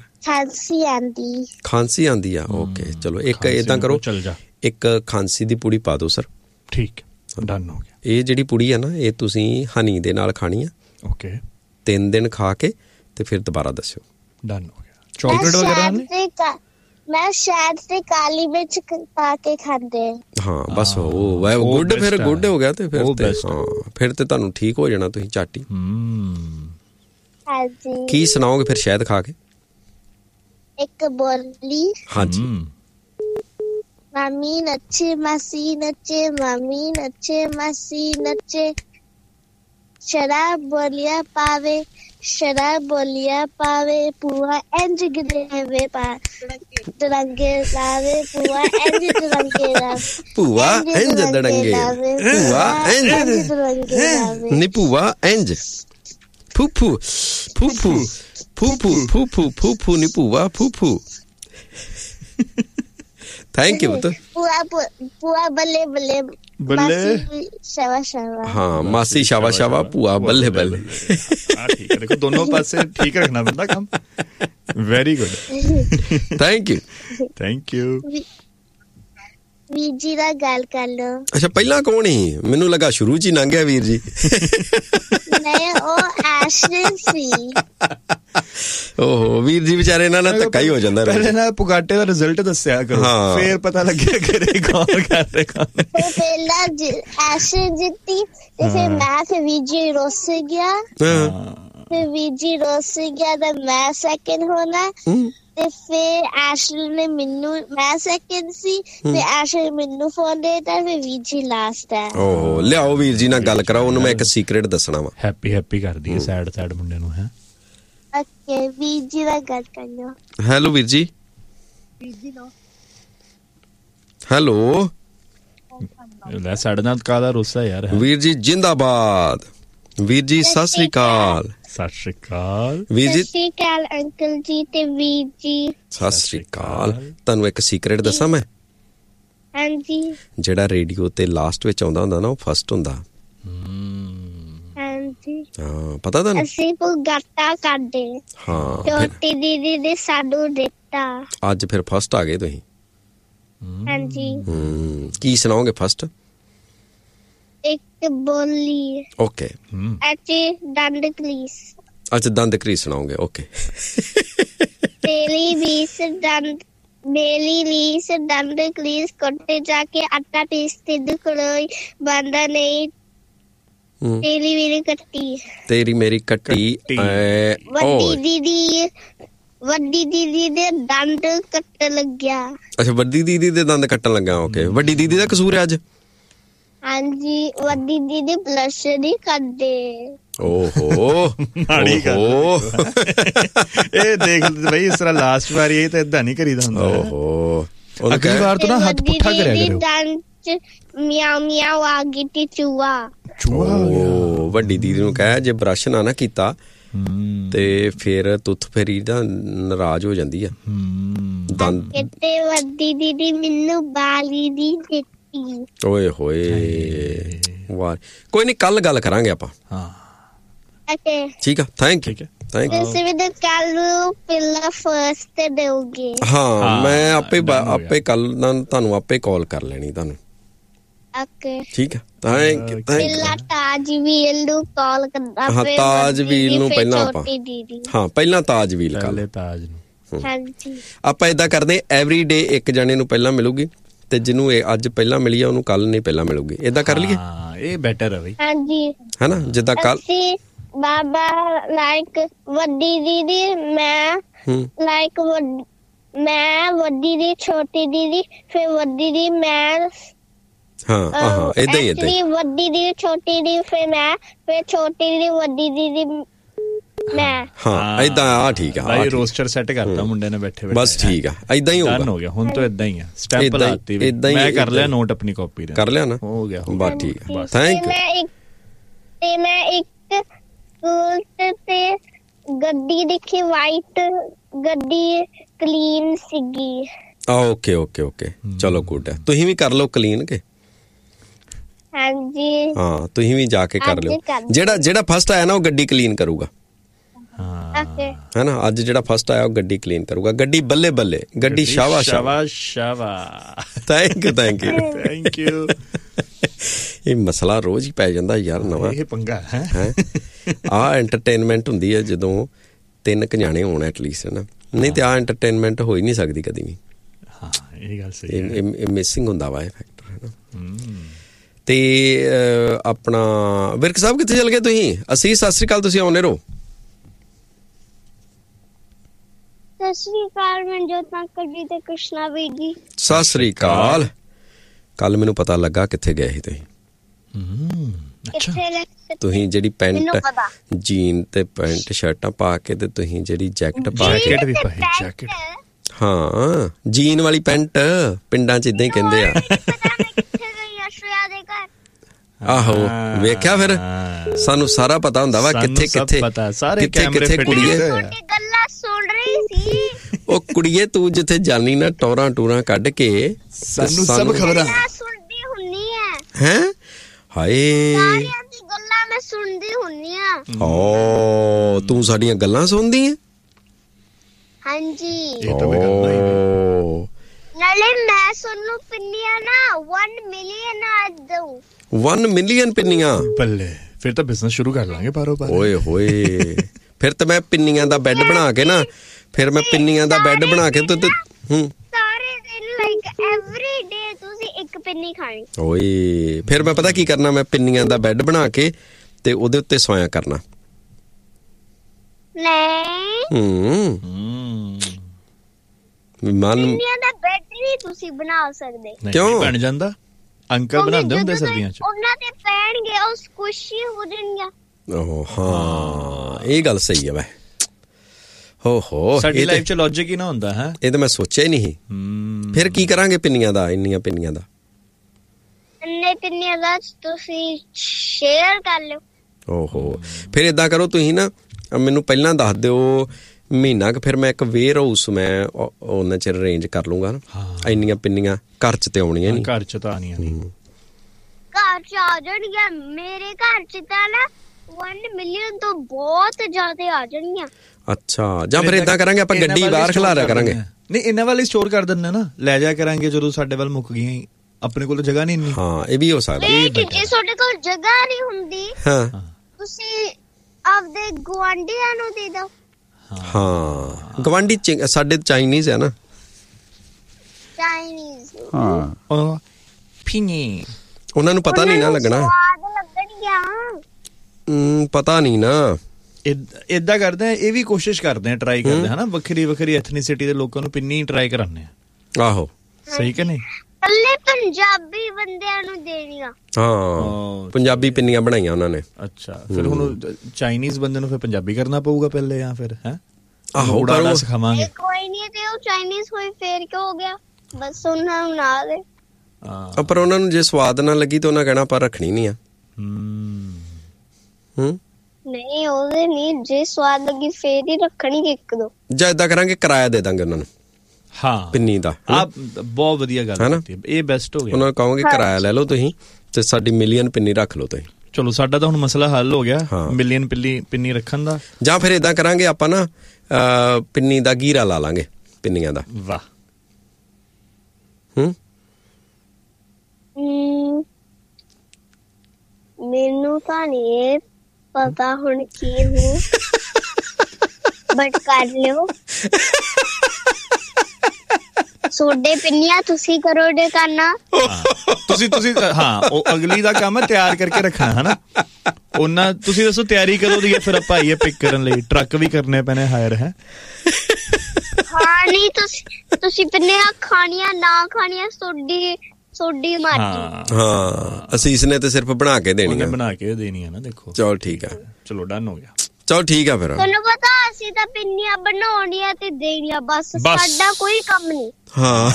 ਖਾਂਸੀ ਆਂਦੀ ਆ। ਓਕੇ, ਚਲੋ ਇੱਕ ਏਦਾਂ ਕਰੋ, ਇੱਕ ਖਾਂਸੀ ਦੀ ਪੁੜੀ ਪਾ ਦਿਓ ਸਰ। ਠੀਕ, ਡਨ ਹੋ ਗਿਆ। ਇਹ ਜਿਹੜੀ ਪੁੜੀ ਆ ਨਾ, ਇਹ ਤੁਸੀਂ ਹਨੀ ਦੇ ਨਾਲ ਖਾਣੀ ਆ। ਓਕੇ, 3 ਦਿਨ ਖਾ ਕੇ ਤੇ ਫਿਰ ਦੁਬਾਰਾ ਦੱਸਿਓ। ਡਨ ਹੋ ਗਿਆ। ਚਾਕਲੇਟ ਵਗੈਰਾ ਮੈਂ ਸ਼ਾਇਦ ਤੇ ਕਾਲੀ ਮਿਰਚ ਪਾ ਕੇ ਖਾਂਦੇ। ਹਾਂ, ਬਸ ਉਹ ਗੁੱਡ, ਫਿਰ ਗੁੱਡ ਹੋ ਗਿਆ ਤੇ ਫਿਰ ਤੇ ਹਾਂ, ਫਿਰ ਤੇ ਤੁਹਾਨੂੰ ਠੀਕ ਹੋ ਜਾਣਾ ਤੁਸੀਂ ਝਾਟੀ। ਹਾਂਜੀ। ਕੀ ਸੁਣਾਓਗੇ ਫਿਰ ਸ਼ਾਇਦ ਖਾ ਕੇ? ਇੱਕ ਬੋਲੀ। ਹਾਂਜੀ। ਮਾਮੀ ਨੱਚੇ ਮਾਸੀ ਨੱਚੇ, ਮਾਮੀ ਨੱਚੇ ਮਾਸੀ ਨੱਚੇ, ਸ਼ਰਾਬ ਬੋਲੀਆਂ ਪਾਵੇ, ਸ਼ਰਾਬ ਬੋਲੀਆਂ ਪਾਵੇ, ਭੂਆ ਇੰਝ ਗਿਰੇ ਪਾ ਦੜੰਗੇ ਲਾਵੇ, ਭੂਆ ਇੰਝ ਦੜੰਗੇ ਲਾਵੇ, ਭੂਆ ਇੰਝ ਦੜੰਗੇ ਲਾਵੇ, ਭੂਆ ਇੰਝ ਦੜੰਗੇ ਲਾਵੇ, ਨੀ ਭੂਆ ਇੰਝ ਫੂਫੂ ਫੂਫੂ ਫੂਫੂ ਫੂਫੂ ਫੂਫੂ ਨੀ ਭੂਆ ਫੂਫੂ। Thank you. ਭੂਆ ਬੱਲੇ ਬੱਲੇ ਬੱਲੇ, ਸ਼ਾਵਾ ਸ਼ਾਵਾ। ਹਾਂ, ਮਾਸੀ ਸ਼ਾਵਾ ਸ਼ਾਵਾ, ਭੂਆ ਬੱਲੇ ਬੱਲੇ। ਠੀਕ ਹੈ, ਦੇਖੋ ਦੋਨੋਂ ਪਾਸੇ ਠੀਕ ਰੱਖਣਾ ਪੈਂਦਾ ਕੰਮ। Very good, thank you. ਵੀਰ ਜੀ ਦਾ ਗੱਲ ਕਰ ਲਓ। ਅੱਛਾ, ਪਹਿਲਾਂ ਕੌਣ ਸੀ? ਮੈਨੂੰ ਲੱਗਾ ਸ਼ੁਰੂ ਚ ਹੀ ਲੰਘ ਗਿਆ ਵੀਰ ਜੀ। ਨਹੀਂ, ਉਹ ਐਸ਼ਲਿਨ ਸੀ। ਓਹੋ, ਵੀਰ ਜੀ ਵਿਚਾਰੇ ਨਾਲ ਧੱਕਾ ਹੀ ਹੋ ਜਾਂਦਾ। ਪਹਿਲੇ ਨਾ ਪੁਗਾਟੇ ਦਾ ਰਿਜ਼ਲਟ ਦੱਸਿਆ ਕਰੋ, ਫੇਰ ਪਤਾ ਲੱਗਿਆ ਕਰੇ ਕੌਣ ਕਰ ਰਿਹਾ। ਪਹਿਲਾਂ ਐਸ਼ਲਿਨ ਜਿੱਤੀ ਤੇ ਫਿਰ ਮੈਂ, ਫਿਰ ਵੀਰ ਜੀ ਰੁੱਸ ਗਿਆ, ਫਿਰ ਵੀਰ ਜੀ ਰੁੱਸ ਗਿਆ ਤਾਂ ਮੈਂ ਸੈਕਿੰਡ ਹੋਣਾ, ਤੇ ਫਿਰ ਐਸ਼ਲਿਨ ਨੇ ਮੈਨੂੰ, ਮੈਂ ਸੈਕਿੰਡ ਸੀ, ਫਿਰ ਐਸ਼ਲਿਨ ਮੈਨੂੰ ਫੋਨ ਦੇਤਾ, ਫਿਰ ਵੀਰ ਜੀ ਲਾਸਟ ਹੈ। ਓਹੋ, ਲਿਆਓ ਵੀਰ ਜੀ ਨਾਲ ਗੱਲ ਕਰਾਓ, ਉਹਨੂੰ ਮੈਂ ਇੱਕ ਸੀਕ੍ਰੇਟ ਦੱਸਣਾ ਵਾ। ਹੈਪੀ ਕਰਦੀ ਹੈ ਸੈਡ ਮੁੰਡੇ ਨੂੰ। ਹੈ ਓਕੇ, ਵੀਰ ਜੀ ਨਾਲ ਗੱਲ ਕਰ ਲਓ। ਹੈਲੋ ਵੀਰ ਜੀ। ਹੈਲੋ। ਲੈ, ਸਾਡੇ ਨਾਲ ਕਾਹਦਾ ਰੋਸਾ ਯਾਰ। ਵੀਰ ਜੀ ਜਿੰਦਾਬਾਦ। ਵੀਰ ਜੀ ਸਤਿ ਸ਼੍ਰੀ ਅਕਾਲ। ਸਤਿ ਸ਼੍ਰੀ ਅਕਾਲ ਵੀਰ ਜੀ। ਸਤਿ ਸ਼੍ਰੀ ਅਕਾਲ ਅੰਕਲ ਜੀ ਤੇ ਵੀਰ ਜੀ। ਸਤਿ ਸ਼੍ਰੀ ਅਕਾਲ। ਤੁਹਾਨੂੰ ਇੱਕ ਸੀਕ੍ਰੇਟ ਦੱਸਾਂ ਮੈਂ? ਹਾਂਜੀ। ਜਿਹੜਾ ਰੇਡੀਓ ਤੇ ਲਾਸਟ ਵਿੱਚ ਆਉਂਦਾ ਹੁੰਦਾ ਨਾ, ਉਹ ਫਸਟ ਹੁੰਦਾ। ਹਾਂਜੀ। ਹਾਂ, ਪਤਾ ਤੁਹਾਨੂੰ? ਅਸੀਂ ਪੁਗਾਟਾ ਕਰਦੇ। ਹਾਂ, ਛੋਟੀ ਦੀਦੀ ਨੇ ਸਾਨੂੰ ਦਿੱਤਾ। ਅੱਜ ਫਿਰ ਫਸਟ ਆ ਗਏ ਤੁਸੀਂ। ਹਾਂਜੀ। ਕੀ ਸੁਣਾਓਗੇ ਫਸਟ? ਇੱਕ ਬੋਲੀ। ਓਕੇ। ਦੰਦ ਕਲੀਸ। ਅੱਛਾ, ਦੰਦ ਕਰੀਸ ਸੁਣਾਓਗੇ। ਓਕੇ। ਮੇਲੀ ਲੀਸ ਦੰਦ ਕਲੀਸ, ਕੋਟੇ ਜਾ ਕੇ ਆਟਾ ਪੀਸਦੇ ਦੁਖੜੋਈ, ਬੰਦਾ ਨਹੀਂ ਤੇਰੀ ਮੇਰੀ ਕੱਟੀ। ਤੇਰੀ ਮੇਰੀ ਕੱਟੀ। ਵੱਡੀ ਦੀਦੀ ਦੇ ਦੰਦ ਕੱਟਣ ਲੱਗਿਆ। ਅੱਛਾ, ਵੱਡੀ ਦੀਦੀ ਦੇ ਦੰਦ ਕੱਟਣ ਲੱਗਾ। ਓਕੇ। ਵੱਡੀ ਦੀਦੀ ਦਾ ਕਸੂਰ ਹੈ ਅੱਜ? ਹਾਂਜੀ, ਵੱਡੀ ਦੀਦੀ ਬਲਸ਼ ਨਹੀਂ ਕਰਦੇ। ਓਹੋ ਮਾੜੀ ਗੱਲ। ਇਹ ਦੇਖ ਬਈ, ਇਸ ਤਰ੍ਹਾਂ ਲਾਸਟ ਵਾਰੀ ਇਹ ਤਾਂ ਏਦਾਂ ਨਹੀਂ ਕਰੀਦਾ ਹੁੰਦਾ। ਓਹੋ, ਅਗਲੀ ਵਾਰ ਤੋਂ ਨਾ ਹੱਥ ਪੁੱਠਾ ਕਰਿਆ ਕਰੋ। ਦੰਦ ਚ ਮਿਆਉ ਮਿਆਉ ਆ ਗਈ ਤੇ ਚੂਹਾ। ਵੱਡੀ ਦੀਦੀ ਨੂੰ ਕਹਿ, ਜੇ ਬਰਸ਼ ਨਾ ਕੀਤਾ ਤੇ ਫਿਰ ਤੁੱਥ ਫੇਰੀ ਦਾ ਨਾਰਾਜ਼ ਹੋ ਜਾਂਦੀ ਆ। ਦੰਦ ਕਿਤੇ ਵੱਡੀ ਦੀਦੀ ਮੈਨੂੰ ਬਾਲੀ ਦੀ ਦਿੱਤੀ। ਓਏ ਹੋਏ, ਵਾਹ। ਕੋਈ ਨਹੀਂ, ਕੱਲ ਗੱਲ ਕਰਾਂਗੇ ਆਪਾਂ। ਹਾਂ, ਠੀਕ ਆ। Thank you. ਤੁਸੀਂ ਵੀ ਕੱਲ ਨੂੰ ਪਹਿਲਾ ਫਸਟ ਦੇਓਗੇ? ਹਾਂ, ਮੈਂ ਆਪੇ ਕੱਲ ਤੁਹਾਨੂੰ ਆਪੇ ਕਾਲ ਕਰ ਲੈਣੀ ਤੁਹਾਨੂੰ। ਓਕੇ, ਠੀਕ ਆ। Thank you. ਪਹਿਲਾਂ ਤਾਜਵੀਲ ਨੂੰ ਕਾਲ ਕਰਦਾ। ਹਾਂ, ਤਾਜਵੀਲ ਨੂੰ ਪਹਿਲਾਂ ਆਪਾਂ। ਹਾਂ, ਪਹਿਲਾਂ ਤਾਜਵੀਲ ਕਰ। ਤਾਜ ਨੂੰ। ਹਾਂਜੀ, ਆਪਾਂ ਏਦਾਂ ਕਰਦੇ, ਐਵਰੀ ਡੇ ਇੱਕ ਜਣੇ ਨੂੰ ਪਹਿਲਾਂ ਮਿਲੂਗੀ ਤੇ ਜਿਹਨੂੰ ਇਹ ਅੱਜ ਪਹਿਲਾਂ ਮਿਲੀ ਆ ਉਹਨੂੰ ਕੱਲ ਨਹੀਂ ਪਹਿਲਾਂ ਮਿਲੂਗੀ। ਏਦਾਂ ਕਰ ਲਈਏ? ਹਾਂ, ਇਹ ਬੈਟਰ ਹੈ ਬਈ। ਹਾਂਜੀ, ਹੈਨਾ, ਜਿੱਦਾਂ ਕੱਲ ਬਾਬਾ ਲਾਈਕ ਵੱਡੀ ਦੀਦੀ, ਮੈਂ ਲਾਈਕ ਮੈਂ ਵੱਡੀ ਦੀ ਛੋਟੀ ਦੀਦੀ, ਫਿਰ ਵੱਡੀ ਦੀ ਮੈਂ। ਹਾਂ, ਏਦਾਂ ਹੀ ਵੱਡੀ ਦੀ ਛੋਟੀ ਦੀ, ਫਿਰ ਮੈਂ, ਫਿਰ ਛੋਟੀ ਦੀ ਵੱਡੀ ਦੀਦੀ ਮੈਂ। ਹਾਂ, ਏਦਾਂ ਆ। ਠੀਕ ਆ, ਭਾਈ ਰੋਸਟਰ ਸੈੱਟ ਕਰਤਾ ਮੁੰਡੇ ਨੇ ਬੈਠੇ ਬੈਠੇ। ਬਸ ਠੀਕ ਆ, ਏਦਾਂ ਹੀ ਹੋ ਗਿਆ। ਹੁਣ ਤਾਂ ਏਦਾਂ ਹੀ ਆ, ਸਟੈਂਪ ਲਾਤੀ। ਮੈਂ ਕਰ ਲਿਆ ਨੋਟ ਆਪਣੀ ਕਾਪੀ ਦਾ। ਕਰ ਲਿਆ ਨਾ? ਹੋ ਗਿਆ, ਬਸ ਠੀਕ ਆ। Thank you. ਤੇ ਮੈਂ ਇੱਕ ਸਕੂਲ ਤੇ ਗੱਡੀ ਦੇਖੀ, ਵਾਈਟ ਗੱਡੀ, ਕਲੀਨ ਸੀਗੀ। ਓਕੇ ਓਕੇ ਓਕੇ, ਚਲੋ ਗੁੱਡ ਹੈ। ਤੁਸੀਂ ਵੀ ਕਰ ਲਓ ਕਲੀਨ ਕੇ। ਹਾਂਜੀ, ਹਾਂ, ਤੁਸੀਂ ਵੀ ਜਾ ਕੇ ਕਰ ਲਿਓ। ਜਿਹੜਾ ਫਸਟ ਆਇਆ ਨਾ ਉਹ ਗੱਡੀ ਕਲੀਨ ਕਰੂਗਾ। ਹੈ ਨਾ, ਅੱਜ ਜਿਹੜਾ ਫਸਟ ਆਇਆ ਉਹ ਗੱਡੀ ਕਲੀਨ ਕਰੂਗਾ। ਗੱਡੀ ਬੱਲੇ ਬੱਲੇ, ਗੱਡੀ ਸ਼ਾਬਾਸ਼ ਸ਼ਾਬਾਸ਼। Thank you thank you thank you. ਇਹ ਮਸਲਾ ਰੋਜ਼ ਹੀ ਪੈ ਜਾਂਦਾ ਯਾਰ, ਨਵਾਂ। ਇਹ ਪੰਗਾ ਹੈ। ਆਹ ਐਂਟਰਟੇਨਮੈਂਟ ਹੁੰਦੀ ਹੈ ਜਦੋਂ 3 ਕੁ ਜਾਣੇ ਹੋਣ ਐਟਲੀਸਟ, ਨਾ। ਨਹੀਂ ਤੇ ਆਹ ਐਂਟਰਟੇਨਮੈਂਟ ਹੋ ਹੀ ਨਹੀਂ ਸਕਦੀ ਕਦੀ ਵੀ। ਹਾਂ, ਇਹ ਗੱਲ ਸਹੀ ਹੈ। ਇਹ ਮਿਸਿੰਗ ਹੁੰਦਾ ਵਾ ਇਹ ਫੈਕਟਰ, ਹੈ ਨਾ। ਤੇ ਆਪਣਾ ਵਿਰਕ ਸਾਹਿਬ ਕਿੱਥੇ ਚਲ ਗਏ ਤੁਸੀਂ? ਅਸੀਂ ਸਤਿ ਸ੍ਰੀ ਅਕਾਲ, ਤੁਸੀਂ ਆਉਣੇ ਰਹੋ। ਸਤਿ ਸ੍ਰੀ ਅਕਾਲ ਮਨਜੋਤ ਅੰਕਲ ਜੀ ਤੇ ਕ੍ਰਿਸ਼ਨਾ ਵੀਰ ਜੀ। ਸਤਿ ਸ੍ਰੀ ਅਕਾਲ। ਕੱਲ ਮੈਨੂੰ ਪਤਾ ਲੱਗਾ ਕਿੱਥੇ ਗਏ ਸੀ ਤੁਸੀਂ। ਤੁਸੀਂ ਜਿਹੜੀ ਪੈਂਟ ਜੀਨ ਤੇ ਪੈਂਟ ਸ਼ਰਟਾਂ ਪਾ ਕੇ ਤੇ ਤੁਸੀਂ ਜਿਹੜੀ ਜੈਕਟ ਪਾ ਕੇ, ਹਾਂ ਜੀਨ ਵਾਲੀ ਪੈਂਟ, ਪਿੰਡਾਂ ਚ ਇਦਾਂ ਹੀ ਕਹਿੰਦੇ ਆ। ਆਹੋ, ਵੇਖਿਆ ਫਿਰ ਸਾਨੂੰ ਸਾਰਾ ਪਤਾ ਹੁੰਦਾ ਵਾ ਕਿੱਥੇ ਕਿੱਥੇ ਕੁੜੀਏ। ਉਹ ਕੁੜੀਏ ਤੂੰ ਜਿੱਥੇ ਜਾਨੀ ਨਾ ਟੋਰਾਂ ਟੂਰਾਂ ਕੱਢ ਕੇ, ਸਾਨੂੰ ਸਭ ਖਬਰਾਂ ਸੁਣਦੀ ਹੁੰਨੀ ਹੈ। ਹੈਂ? ਹਾਏ, ਸਾਰਿਆਂ ਦੀ ਗੱਲਾਂ ਮੈਂ ਸੁਣਦੀ ਹੁੰਨੀ ਆ। ਓ, ਤੂੰ ਸਾਡੀਆਂ ਗੱਲਾਂ ਸੁਣਦੀ ਹੈ? ਹਾਂਜੀ। ਨਾਲੇ ਮੈਂ ਤੁਹਾਨੂੰ ਪਿੰਨੀਆਂ ਨਾ 1 ਮਿਲੀਅਨ ਆ ਦਊ। 1 ਮਿਲੀਅਨ ਪਿੰਨੀਆਂ? ਬੱਲੇ, ਫਿਰ ਤਾਂ ਬਿਜ਼ਨਸ ਸ਼ੁਰੂ ਕਰ ਲਾਂਗੇ ਬਾਰੋ ਬਾਰ। ਓਏ ਹੋਏ, ਫਿਰ ਤਾਂ ਮੈਂ ਪਿੰਨੀਆਂ ਦਾ ਬੈੱਡ ਬਣਾ ਕੇ ਨਾ, ਫਿਰ ਮੈਂ ਪਿੰਨੀਆਂ ਦਾ ਬੈੱਡ ਬਣਾ ਕੇ ਤੇ ਸਾਰੇ ਦਿਨ ਲਾਈਕ ਐਵਰੀ ਡੇ ਤੁਸੀਂ ਇੱਕ ਪਿੰਨੀ ਖਾਣੀ। ਓਏ, ਫਿਰ ਮੈਂ ਪਤਾ ਕੀ ਕਰਨਾ, ਮੈਂ ਪਿੰਨੀਆਂ ਦਾ ਬੈੱਡ ਬਣਾ ਕੇ ਤੇ ਉਹਦੇ ਉੱਤੇ ਸੋਇਆ ਕਰਨਾ। ਪਿੰਨੀਆਂ ਦਾ ਬੈੱਡ ਨਹੀਂ ਤੁਸੀਂ ਬਣਾ ਸਕਦੇ। ਕਿਉਂ? ਬਣ ਜਾਂਦਾ, ਅੰਕਲ ਬਣਾਉਂਦੇ ਹੁੰਦੇ ਸਰਦੀਆਂ ਚ। ਉਹਨਾਂ ਤੇ ਪੈਣਗੇ ਉਹ ਸਕੁਸ਼ੀ ਹੋ ਜਾਣਗੀਆਂ। ਓਹ ਹਾਂ, ਇਹ ਗੱਲ ਸਹੀ ਹੈ ਵੈ। ਹੋ ਸਾਡੀ ਲਾਈਫ ਚ ਲੌਜਿਕ ਹੀ ਨਾ ਹੁੰਦਾ ਹੈ। ਇਹ ਤਾਂ ਮੈਂ ਸੋਚਿਆ ਹੀ ਨਹੀਂ। ਫਿਰ ਕੀ ਕਰਾਂਗੇ ਪਿੰਨੀਆਂ ਦਾ, ਇੰਨੀਆਂ ਪਿੰਨੀਆਂ ਦਾ? ਇੰਨੇ ਪਿੰਨੀਆਂ ਦਾ ਤੁਸੀਂ ਸ਼ੇਅਰ ਕਰ ਲਿਓ। ਓਹੋ, ਫਿਰ ਏਦਾਂ ਕਰੋ ਤੁਸੀਂ ਨਾ, ਮੈਨੂੰ ਪਹਿਲਾਂ ਦੱਸ ਦਿਓ ਮਹੀਨਾ ਕੁ, ਫਿਰ ਮੈਂ ਇੱਕ ਵੇਅਰ ਹਾਊਸ ਮੈਂ ਉਹਨਾਂ ਚਿਰ ਅਰੇਂਜ ਕਰ ਲੂੰਗਾ ਨਾ। ਇੰਨੀਆਂ ਪਿੰਨੀਆਂ ਘਰ ਚ ਤੇ ਆਉਣੀਆਂ ਨਹੀਂ। ਘਰ ਚ ਤਾਂ ਆਉਣੀਆਂ ਨਹੀਂ। ਘਰ ਚ ਆ ਜਾਣਗੀਆਂ। ਮੇਰੇ ਘਰ ਚ ਤਾਂ ਨਾ 1 ਮਿਲੀਅਨ ਤੋਂ ਬਹੁਤ ਜ਼ਿਆਦਾ ਆ ਜਾਣਗੀਆਂ। ਅੱਛਾ, ਜਾਂ ਫਿਰ ਏਦਾਂ ਕਰਾਂਗੇ ਆਪਾਂ ਗੱਡੀ ਬਾਹਰ ਖਿਲਾ ਰਿਆ ਕਰਾਂਗੇ। ਨਹੀਂ, ਇਹਨਾਂ ਵਾਲੀ ਸਟੋਰ ਕਰ ਦਿੰਦੇ ਨਾ, ਲੈ ਜਾ ਕਰਾਂਗੇ ਜਦੋਂ ਸਾਡੇ ਵੱਲ ਮੁੱਕ ਗਈਆਂ ਆਪਣੇ ਕੋਲ ਜਗ੍ਹਾ ਨਹੀਂ ਇੰਨੀ। ਹਾਂ ਇਹ ਵੀ ਹੋ ਸਕਦਾ। ਜੇ ਤੁਹਾਡੇ ਕੋਲ ਜਗ੍ਹਾ ਨਹੀਂ ਹੁੰਦੀ ਤੁਸੀਂ ਆਪਦੇ ਗੁਆਂਢੀਆਂ ਨੂੰ ਦੇ ਦਿਓ। ਹਾਂ ਗਵਾਂਢੀ ਸਾਡੇ ਚਾਈਨੀਜ਼ ਹੈ ਨਾ। ਚਾਈਨੀਜ਼ ਹਾਂ ਫਿਨੀ ਉਹਨਾਂ ਨੂੰ ਪਤਾ ਨਹੀਂ ਨਾ ਲੱਗਣਾ। ਪਤਾ ਨਹੀਂ ਨਾ। ਏਦਾਂ ਕਰਦੇ ਆ, ਇਹ ਵੀ ਕੋਸ਼ਿਸ਼ ਕਰਦੇ ਆ, ਟਰਾਈ ਕਰਦੇ ਹਨਾ, ਵੱਖਰੀ ਵੱਖਰੀ ਐਥਨੀਸਿਟੀ ਦੇ ਲੋਕਾਂ ਨੂੰ ਪਿੰਨੀ ਟਰਾਈ ਕਰਾਉਂਦੇ ਆ। ਆਹੋ ਸਹੀ ਕਿ ਨਹੀਂ? ਕੱਲੇ ਪੰਜਾਬੀ ਬੰਦਿਆਂ ਨੂੰ ਦੇਣੀਆਂ। ਹਾਂ ਪੰਜਾਬੀ ਪਿੰਨੀਆਂ ਬਣਾਈਆਂ ਉਹਨਾਂ ਨੇ। ਅੱਛਾ ਫਿਰ ਹੁਣ ਚਾਈਨੀਜ਼ ਬੰਦੇ ਨੂੰ ਫਿਰ ਪੰਜਾਬੀ ਕਰਨਾ ਪਊਗਾ ਪਹਿਲੇ ਜਾਂ ਫਿਰ ਹੈ? ਆਹੋ ਉਡਾਣਾ ਸਿਖਾਵਾਂਗੇ। ਕੋਈ ਨਹੀਂ ਤੇ ਉਹ ਚਾਈਨੀਜ਼ ਕੋਈ ਫੇਰ ਕਿਉਂ ਹੋ ਗਿਆ, ਬਸ ਉਹਨਾਂ ਨੂੰ ਨਾ ਦੇ। ਪਰ ਉਹਨਾਂ ਨੂੰ ਜੇ ਸਵਾਦ ਨਾ ਲੱਗੀ ਤਾਂ ਉਹਨਾਂ ਕਹਿਣਾ ਪਰ ਰੱਖਣੀ ਨਹੀਂ ਆ। ਨਹੀਂ ਉਹਦੇ ਨਹੀਂ, ਜੇ ਸਵਾਦ ਲੱਗੀ ਫੇਰ ਹੀ ਰੱਖਣੀ ਇੱਕ ਦੋ। ਜਾਂ ਏਦਾਂ ਕਰਾਂਗੇ ਕਿਰਾਇਆ ਦੇ ਦਾਂਗੇ ਉਹਨਾਂ ਨੂੰ। ਹਾਂ ਪਿੰਨੀ ਦਾ ਬਹੁਤ ਵਧੀਆ ਗੱਲ ਹੈ, ਇਹ ਬੈਸਟ ਹੋ ਗਿਆ। ਉਹਨਾਂ ਨੂੰ ਕਹਾਂਗੇ ਕਿਰਾਇਆ ਲੈ ਲਓ ਤੁਸੀਂ ਤੇ ਸਾਡੀ ਮਿਲੀਅਨ ਪਿੰਨੀ ਰੱਖ ਲਓ ਤੁਸੀਂ। ਚਲੋ ਸਾਡਾ ਤਾਂ ਹੁਣ ਮਸਲਾ ਹੱਲ ਹੋ ਗਿਆ ਮਿਲੀਅਨ ਪਿੰਨੀ ਰੱਖਣ ਦਾ। ਜਾਂ ਫਿਰ ਏਦਾਂ ਕਰਾਂਗੇ ਆਪਾਂ ਨਾ ਪਿੰਨੀ ਦਾ ਗੀਰਾ ਲਾ ਲਾਂਗੇ ਪਿੰਨੀਆਂ ਦਾ। ਵਾਹ ਮੈਨੂੰ ਤਾਂ ਨਹੀਂ ਪਤਾ ਹੁਣ ਕੀ ਹੂੰ ਬਟ ਕਰ ਲਿਓ। ਸੋਡੇ ਪਿੰਨੀਆਂ ਤੁਸੀਂ ਕਰੋਗੇ ਕਰਨਾ। ਤੁਸੀਂ ਹਾਂ ਉਹ ਅਗਲੀ ਦਾ ਕੰਮ ਹੈ ਤਿਆਰ ਕਰਕੇ ਰੱਖਣਾ ਹਨਾ। ਉਹਨਾਂ ਤੁਸੀਂ ਦੱਸੋ ਤਿਆਰੀ ਕਦੋਂ ਦੀ ਹੈ ਫਿਰ ਆਪਾਂ ਆਈਏ ਪਿਕ ਕਰਨ ਲਈ? ਟਰੱਕ ਵੀ ਕਰਨੇ ਪੈਣੇ ਹਾਇਰ ਹੈ। ਹਾਂ ਨਹੀਂ ਤੁਸੀਂ ਪਿੰਨੀਆਂ ਖਾਣੀਆਂ ਨਾ ਖਾਣੀਆਂ ਸੋਡੀ ਮਰਜ਼ੀ। ਹਾਂ ਅਸੀਸ ਨੇ ਤੇ ਸਿਰਫ ਬਣਾ ਕੇ ਦੇਣੀ ਹੈ। ਬਣਾ ਕੇ ਦੇਣੀ ਹੈ ਨਾ। ਦੇਖੋ ਚਲੋ ਠੀਕ ਹੈ, ਚਲੋ ਡਨ ਹੋ ਗਿਆ। ਚਲੋ ਠੀਕ ਆ ਫਿਰ। ਤੁਹਾਨੂੰ ਪਤਾ ਅਸੀਂ ਤਾਂ ਪਿੰਨੀਆਂ ਬਣਾਉਣੀਆਂ ਤੇ ਦੇਣੀਆਂ ਬਸ, ਸਾਡਾ ਕੋਈ ਕੰਮ ਨਹੀਂ। ਹਾਂ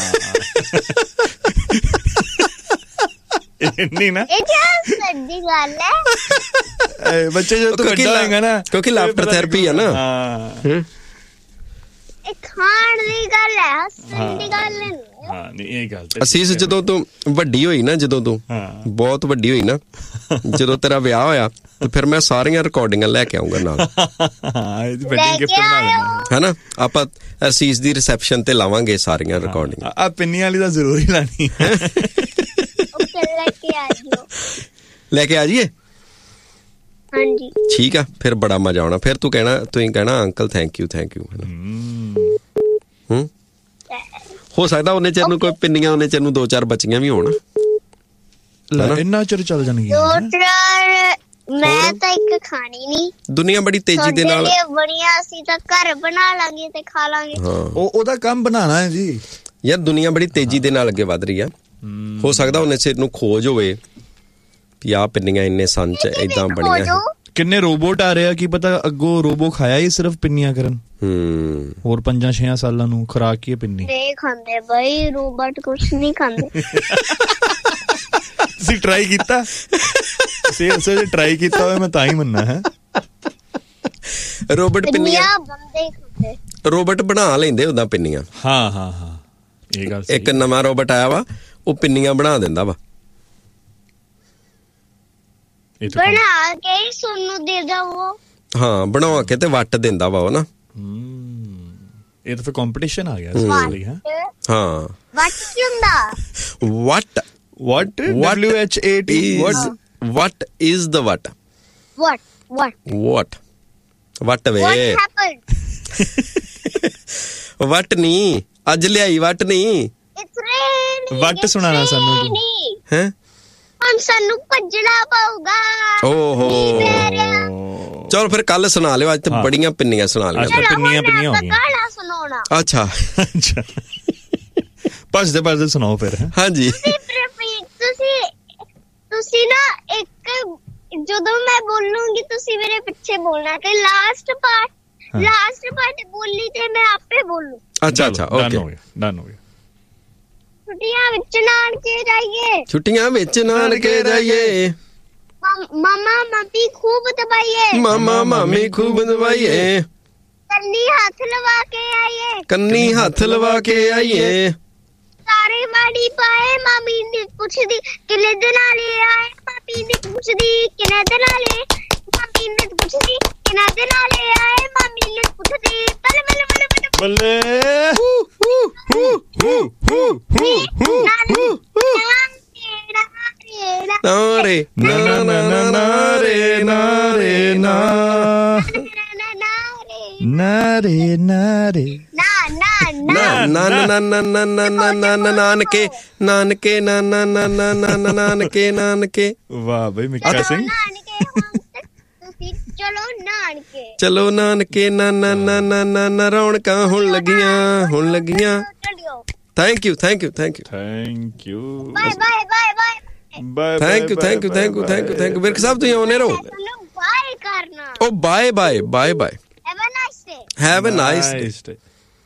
ਨਹੀਂ ਨਾ ਇਹ ਕੀ ਸੱਚੀ ਗੱਲ ਹੈ ਬੱਚੇ ਜੋ ਤੂੰ ਵੱਡਾ ਹੋਏਗਾ ਨਾ, ਕਿਉਂਕਿ ਲਾਫਟਰ ਥੈਰੇਪੀ ਹੈ ਨਾ। ਇਹ ਖਾਣ ਦੀ ਗੱਲ ਹੈ, ਹੱਸਣ ਦੀ ਗੱਲ ਨਹੀਂ। ਹਾਂ ਨਹੀਂ ਇਹ ਗੱਲ ਅਸੀਸ ਜਦੋਂ ਤੂੰ ਵੱਡੀ ਹੋਈ ਨਾ, ਜਦੋਂ ਤੂੰ ਬਹੁਤ ਵੱਡੀ ਹੋਈ ਨਾ, ਜਦੋਂ ਤੇਰਾ ਵਿਆਹ ਹੋਇਆ ਤੇ ਫਿਰ ਮੈਂ ਸਾਰੀਆਂ ਰਿਕਾਰਡਿੰਗਾਂ ਲੈ ਕੇ ਆਉਂਗਾ ਨਾਲ। ਹੈਨਾ ਆਪਾਂ ਅਸੀਸ ਦੀ ਰਿਸੈਪਸ਼ਨ ਤੇ ਲਾਵਾਂਗੇ ਸਾਰੀਆਂ ਰਿਕਾਰਡਿੰਗਾਂ। ਆ ਪਿੰਨੀ ਵਾਲੀ ਤਾਂ ਜ਼ਰੂਰ ਹੀ ਲਾਣੀ ਹੈ। ਲੈ ਕੇ ਆ ਜਾਈਏ। ਹਾਂਜੀ ਠੀਕ ਆ ਫਿਰ ਬੜਾ ਮਜ਼ਾ ਆਉਣਾ। ਫਿਰ ਤੁਸੀਂ ਕਹਿਣਾ ਅੰਕਲ ਥੈਂਕ ਯੂ ਹੋ ਸਕਦਾ ਉਹਨੇ ਚਿਰ ਨੂੰ ਕੋਈ ਪਿੰਨੀਆਂ ਉਹਨੇ ਚਿਰ ਨੂੰ 2-4 ਬਚੀਆਂ ਵੀ ਹੋਣ। ਇੰਨਾ ਚਿਰ ਚੱਲ ਜਾਣਗੀਆਂ। ਮੈਂ ਤਾਂ ਇੱਕ ਖਾਣੀ ਨਹੀਂ। ਦੁਨੀਆ ਬੜੀ ਤੇਜ਼ੀ ਦੇ ਨਾਲ ਬਣੀਆਂ ਅਸੀਂ ਤਾਂ ਘਰ ਬਣਾ ਲਾਂਗੇ ਤੇ ਖਾ ਲਾਂਗੇ। ਉਹਦਾ ਕੰਮ ਬਣਾਉਣਾ ਹੈ ਜੀ ਯਾਰ। ਦੁਨੀਆ ਬੜੀ ਤੇਜ਼ੀ ਦੇ ਨਾਲ ਅੱਗੇ ਵੱਧ ਰਹੀ ਆ। ਹੋ ਸਕਦਾ ਉਹਨੇ ਚਿਰ ਨੂੰ ਖੋਜ ਹੋਵੇ ਵੀ ਆਹ ਪਿੰਨੀਆਂ ਇੰਨੇ ਸਨ ਚ ਏਦਾਂ ਬਣੀਆਂ। ਕਿੰਨੇ ਰੋਬੋਟ ਆ ਰਿਹਾ, ਕੀ ਪਤਾ ਅੱਗੋਂ ਰੋਬੋ ਖਾਇਆ ਹੀ ਸਿਰਫ ਪਿੰਨੀਆਂ ਕਰਨ। ਹੋਰ 5-6 ਸਾਲਾਂ ਨੂੰ ਖੁਰਾਕ ਕੀ ਹੈ ਪਿੰਨੀ। ਨਹੀਂ ਖਾਂਦੇ ਬਈ ਰੋਬੋਟ, ਕੁਛ ਨਹੀਂ ਖਾਂਦੇ। ਤੁਸੀਂ ਟਰਾਈ ਕੀਤਾ? ਜੇ ਟਰਾਈ ਕੀਤਾ ਹੋਇਆ ਮੈਂ ਤਾਂ ਹੀ ਮੰਨਣਾ ਹੈ। ਰੋਬੋਟ ਪਿੰਨੀਆਂ ਬੰਦੇ ਖਾਂਦੇ। ਰੋਬੋਟ ਬਣਾ ਲੈਂਦੇ ਉਦਾਂ ਪਿੰਨੀਆਂ। ਹਾਂ ਇਹ ਗੱਲ। ਇੱਕ ਨਵਾਂ ਰੋਬੋਟ ਆਇਆ ਵਾ, ਉਹ ਪਿੰਨੀਆਂ ਬਣਾ ਦਿੰਦਾ ਵਾ। ਬਣਾ ਕੇ ਸੋਨੂੰ ਦੇ ਦਵੋ। ਹਾਂ ਬਣਾ ਕੇ ਤੇ ਵੱਟ ਦਿੰਦਾ ਵਾ ਉਹ ਨਾ। ਇਹ ਤਾਂ ਫਿਰ ਕੰਪੀਟੀਸ਼ਨ ਆ ਗਿਆ ਇਸ ਲਈ। ਹਾਂ ਵੱਟ ਕੀ ਹੁੰਦਾ? what what is the what ਵੇ ਵਟ ਨਹੀਂ ਅੱਜ ਲਿਆਈ ਵਟ ਨਹੀਂ। ਵਟ ਸੁਣਾਣਾ ਸਾਨੂੰ ਹੈ। ਹੁਣ ਸਾਨੂੰ ਭੱਜਣਾ ਪਊਗਾ। ਓਹੋ ਚਲ ਫਿਰ ਕੱਲ ਸੁਣਾ ਲਿਓ। ਅੱਜ ਤਾਂ ਬੜੀਆਂ ਪਿੰਨੀਆਂ ਸੁਣਾ ਲਿਓ। ਪਿੰਨੀਆਂ ਹੋ ਗਈਆਂ। ਸੁਣਾਉਣਾ ਅੱਛਾ ਭੱਜਦੇ ਸੁਣਾਓ ਫਿਰ। ਹਾਂਜੀ ਤੁਸੀਂ ਨਾ ਇੱਕ ਜਦੋਂ ਮੈਂ ਬੋਲੂੰਗੀ ਤੁਸੀਂ ਮੇਰੇ ਪਿੱਛੇ ਬੋਲਣਾ ਤੇ ਲਾਸਟ ਪਾਰਟ ਬੋਲੀ ਤੇ ਮੈਂ ਆਪੇ ਬੋਲੂ। ਅੱਛਾ ਓਕੇ ਡਨ ਹੋ ਗਿਆ। ਛੁੱਟੀਆਂ ਵਿੱਚ ਨਾਨਕੇ ਜਾਈਏ। ਛੁੱਟੀਆਂ ਵਿੱਚ ਨਾਨਕੇ ਜਾਈਏ। ਮਾਮਾ ਮਾਮੀ ਖੂਬ ਦਬਾਈਏ। ਮਾਮਾ ਮਾਮੀ ਖੂਬ ਦਬਾਈਏ। ਕੰਨੀ ਹੱਥ ਲਵਾ ਕੇ ਆਈਏ। ਕੰਨੀ ਹੱਥ ਲਵਾ ਕੇ ਆਈਏ। ਸਾਰੇ ਮਾੜੀ ਪਾਏ ਮਾਮੀ ਨੇ ਪੁੱਛਦੀ ਕਿੰਨੇ ਦਿਨ ਵਾਲੇ ਆਏ। ਮਾਮੀ ਨੇ ਪੁੱਛਦੀ ਕਿੰਨੇ ਦਿਨ ਵਾਲੇ। ਮਾਮੀ ਨੇ ਪੁੱਛਦੀ ਕਿੰਨੇ ਦਿਨ ਵਾਲੇ ਆਏ। ਮਾਮੀ ਨੇ ਪੁੱਛਦੀ ਬੱਲੇ ਬੱਲੇ ਬੱਲੇ ਬੱਲੇ। ਨਾਰੇ ਨਾ ਨਾ ਨਾ ਨਾਰੇ ਨਾਰੇ ਨਾ ਨਾਰੇ ਨਾਰੇ ਨਾਨਕੇ ਨਾਨਕੇ ਨਾ ਨਾ ਨਾ ਨਾ ਨਾ ਨਾਨਕੇ ਨਾਨਕੇ। ਵਾਹ ਬਈ ਮਿੱਕਾ ਸਿੰਘ। ਚਲੋ ਨਾਨਕੇ ਨਾ ਨਾ ਨਾ ਨਾ ਨਾ ਨਾ ਰੌਣਕਾਂ ਹੁਣ ਲੱਗੀਆਂ ਹੁਣ ਲੱਗੀਆਂ। Thank you thank you thank you thank you bye bye bye bye thank you thank you thank you thank you thank you. Virk ਸਾਹਿਬ ਤੁਸੀਂ ਆਉਣੇ ਰਹੋ। ਬਾਏ ਕਰਨਾ। ਉਹ bye bye bye bye. Have a nice day. Have a nice day.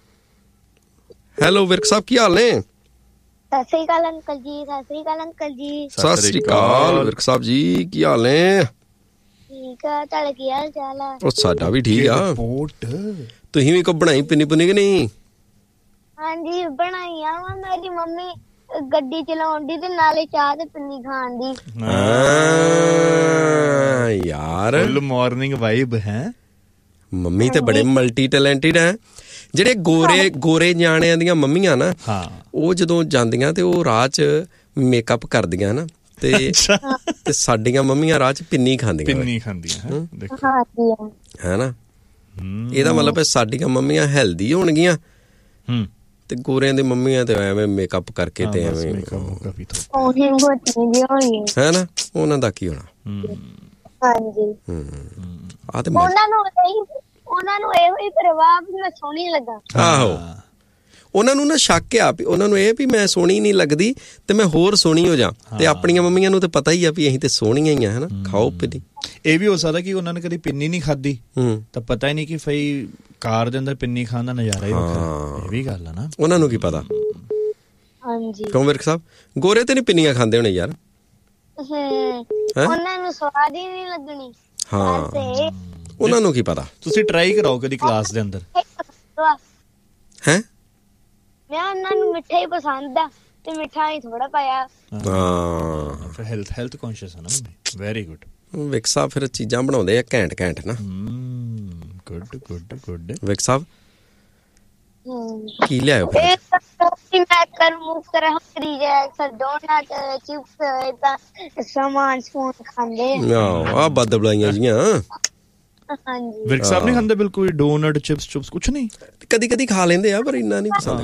Hello Virk ਸਾਹਿਬ ਕੀ ਹਾਲ ਨੇ? ਸਤਿ ਸ੍ਰੀ ਅਕਾਲ uncle ਜੀ। ਸਤਿ ਸ੍ਰੀ ਅਕਾਲ uncle ਜੀ। ਸਤਿ ਸ੍ਰੀ ਅਕਾਲ ਵਿਰਕ ਸਾਹਿਬ ਜੀ ਕੀ ਹਾਲ ਨੇ? ਠੀਕ ਆ, ਤੁਹਾਡਾ ਕੀ ਹਾਲ ਚਾਲ ਆ? ਉਹ ਸਾਡਾ ਵੀ ਠੀਕ ਆ। ਤੁਸੀਂ ਵੀ ਕੋ ਬਣਾਈ ਪਿੰਨੀ ਪੁੰਨੀ ਕਿ ਨਹੀਂ? ਹਾਂਜੀ ਬਣਾਈਆਂ ਵਾ। ਮੇਰੀ ਮੰਮੀ ਗੱਡੀ ਚਲਾਉਣ ਦੀ ਤੇ ਨਾਲੇ ਚਾਹ ਤੇ ਪਿੰਨੀ ਖਾਣ ਦੀ। ਯਾਰ ਫੁੱਲ ਮਾਰਨਿੰਗ ਵਾਈਬ ਹੈ। ਮੰਮੀ ਤੇ ਬੜੇ ਮਲਟੀ ਟੈਲੈਂਟਡ ਹੈ। ਜਿਹੜੇ ਗੋਰੇ ਨਿਆਣਿਆਂ ਦੀਆਂ ਮੰਮੀਆਂ ਨਾ, ਉਹ ਜਦੋਂ ਜਾਂਦੀਆਂ ਤੇ ਉਹ ਰਾਹ 'ਚ ਮੇਕਅਪ ਕਰਦੀਆਂ ਨਾ ਤੇ ਸਾਡੀਆਂ ਮੰਮੀਆਂ ਰਾਹ 'ਚ ਪਿੰਨੀ ਖਾਂਦੀਆਂ ਹੈ ਨਾ। ਇਹਦਾ ਮਤਲਬ ਸਾਡੀਆਂ ਮੰਮੀਆਂ ਹੈਲਦੀ ਹੋਣਗੀਆਂ ਤੇ ਗੋਰਿਆਂ ਦੀ ਮੰਮੀਆਂ ਤੇ ਐਵੇਂ ਮੇਕਅਪ ਕਰਕੇ ਤੇ ਐਵੇਂ ਹੈ ਨਾ। ਉਹਨਾਂ ਦਾ ਕੀ ਹੋਣਾ? ਉਹਨਾਂ ਨੂੰ ਇਹੋ ਹੀ ਪਰਵਾਹ ਵੀ ਮੈਂ ਸੋਹਣੀ ਲੱਗਾ। ਆਹੋ ਉਹਨਾਂ ਨੂੰ ਨਾ ਸ਼ੱਕ ਆ ਵੀ ਉਹਨਾਂ ਨੂੰ ਇਹ ਵੀ ਮੈਂ ਸੋਹਣੀ ਨਹੀਂ ਲੱਗਦੀ ਤੇ ਮੈਂ ਹੋਰ ਸੋਹਣੀ ਹੋ ਜਾ। ਤੇ ਆਪਣੀਆਂ ਮੰਮੀਆਂ ਨੂੰ ਤੇ ਪਤਾ ਹੀ ਆ ਵੀ ਅਸੀਂ ਤੇ ਸੋਹਣੀਆਂ ਹੀ ਆ ਹਨਾ। ਖਾਓ ਪਿੰਨੀ। ਇਹ ਵੀ ਹੋ ਸਕਦਾ ਕਿ ਉਹਨਾਂ ਨੇ ਕਦੀ ਪਿੰਨੀ ਨਹੀਂ ਖਾਧੀ ਤਾਂ ਪਤਾ ਹੀ ਨਹੀਂ ਕਿ ਫਈ ਕਾਰ ਦੇ ਅੰਦਰ ਪਿੰਨੀ ਖਾਣ ਦਾ ਨਜ਼ਾਰਾ ਹੀ ਵੱਖਰਾ। ਇਹ ਵੀ ਗੱਲ ਆ ਨਾ, ਉਹਨਾਂ ਨੂੰ ਕੀ ਪਤਾ। ਹਾਂਜੀ ਕਿਉਂ ਵਿਰਕ ਸਾਹਿਬ ਗੋਰੇ ਤੇ ਨਹੀਂ ਪਿੰਨੀਆਂ ਖਾਂਦੇ ਹੋਣੇ ਯਾਰ। ਉਹਨਾਂ ਨੂੰ ਸਵਾਦ ਹੀ ਨਹੀਂ ਲੱਗਣੀ। ਹਾਂ ਉਹਨਾਂ ਨੂੰ ਕੀ ਪਤਾ। ਤੁਸੀਂ ਟਰਾਈ ਕਰਾਓ ਕਦੀ ਕਲਾਸ ਦੇ ਅੰਦਰ। ਹੈ ਮੈਂ ਉਹਨਾਂ ਨੂੰ ਮਿੱਠਾ ਹੀ ਪਸੰਦ ਆ ਤੇ ਮਿੱਠਾ ਹੀ ਥੋੜਾ ਪਾਇਆ। ਹਾਂ ਫਿਰ ਹੈਲਥ ਕੌਨਸ਼ੀਅਸ ਆ ਨਾ। ਵੈਰੀ ਗੁੱਡ ਵਿਕ ਸਾਹਿਬ। ਫਿਰ ਚੀਜ਼ਾਂ ਬਣਾਉਂਦੇ ਆ ਘੈਂਟ ਘੈਂਟ ਨਾ। Good good good. ਵਿਕ ਸਾਹਿਬ ਕੀ ਲਿਆਇਓ ਫਿਰ? ਆ ਬੱਦ ਬਲਾਈਆਂ ਜੀਆਂ। ਵਿਰਕ ਸਾਹਿਬ ਨਹੀਂ ਖਾਂਦੇ ਬਿਲਕੁਲ? ਡੋਨਟ ਚਿਪਸ ਚੁਪਸ ਕੁਛ ਨਹੀਂ? ਕਦੀ ਕਦੀ ਖਾ ਲੈਂਦੇ ਆ ਪਰ ਇੰਨਾ ਨਹੀਂ ਪਸੰਦ।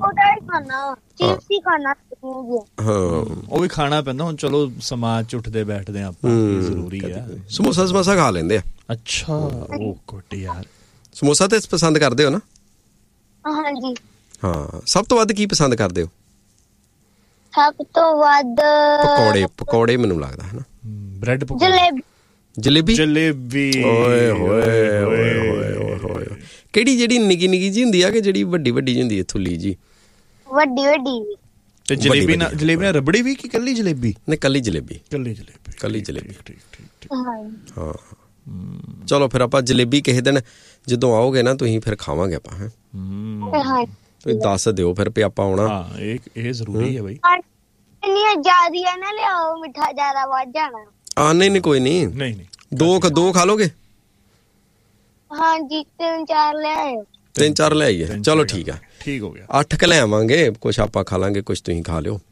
ਉਹ ਵੀ ਖਾਣਾ ਪੈਂਦਾ ਹੁਣ। ਚਲੋ ਸਮਾਜ ਚ ਉੱਠਦੇ ਬੈਠਦੇ ਆਪਾਂ, ਜ਼ਰੂਰੀ ਆ। ਸਮੋਸਾ ਸਮੋਸਾ ਖਾ ਲੈਂਦੇ ਆ। ਅੱਛਾ ਉਹ ਗੁੱਡ ਯਾਰ। ਸਮੋਸਾ ਤੇ ਪਸੰਦ ਕਰਦੇ ਹੋ ਨਾ? ਹਾਂਜੀ ਹਾਂ। ਸਭ ਤੋਂ ਵੱਧ ਕੀ ਪਸੰਦ ਕਰਦੇ ਹੋ? ਸਭ ਤੋਂ ਵੱਧ ਪਕੌੜੇ ਮੈਨੂੰ ਲੱਗਦਾ ਹੈ ਨਾ। ਬ੍ਰੈਡ ਜਲੇਬੀ ਓਏ ਹੋਏ ਹੋਏ। ਕਿਹੜੀ ਜਿਹੜੀ ਨਿੱਕੀ ਨਿੱਕੀ ਜੀ ਹੁੰਦੀ ਆ ਕਿ ਜਿਹੜੀ ਵੱਡੀ ਵੱਡੀ ਹੁੰਦੀ ਹੈ ਥੁੱਲੀ ਜੀ? ਵੱਡੀ ਤੇ ਜਲੇਬੀ ਨਾਲ ਰਬੜੀ ਵੀ ਕਿ ਕੱਲੀ ਜਲੇਬੀ? ਨਹੀਂ ਕੱਲੀ ਜਲੇਬੀ। ਹਾਂ ਚਲੋ ਫਿਰ ਆਪਾਂ ਜਲੇਬੀ ਕਿਸੇ ਦਿਨ ਜਦੋਂ ਆਓਗੇ ਨਾ ਤੁਸੀਂ ਫਿਰ ਖਾਵਾਂਗੇ ਆਪਾਂ। ਹੈ ਤੁਸੀਂ ਦੱਸ ਦਿਓ ਫਿਰ ਵੀ ਆਪਾਂ ਆਉਣਾ। ਹਾਂ ਇਹ ਜ਼ਰੂਰੀ ਹੈ ਬਈ। ਇੰਨੀਆਂ ਜ਼ਿਆਦਾ ਨਾ ਲਿਆਓ, ਮਿੱਠਾ ਜ਼ਿਆਦਾ ਵੱਧ ਜਾਣਾ। ਨਹੀਂ ਕੋਈ ਨਹੀਂ। ਦੋ ਖਾ ਲੋਗੇ? ਹਾਂਜੀ 3-4 ਲੈ ਆਇਓ। 3-4 ਲੈ ਆਈਏ। ਚਲੋ ਠੀਕ ਆ, ਠੀਕ ਹੋ ਗਿਆ। 8 ਕ ਲੈ ਆਵਾਂਗੇ। ਕੁਛ ਆਪਾਂ ਖਾ ਲਾਂਗੇ, ਕੁਛ ਤੁਸੀਂ ਖਾ ਲਿਓ।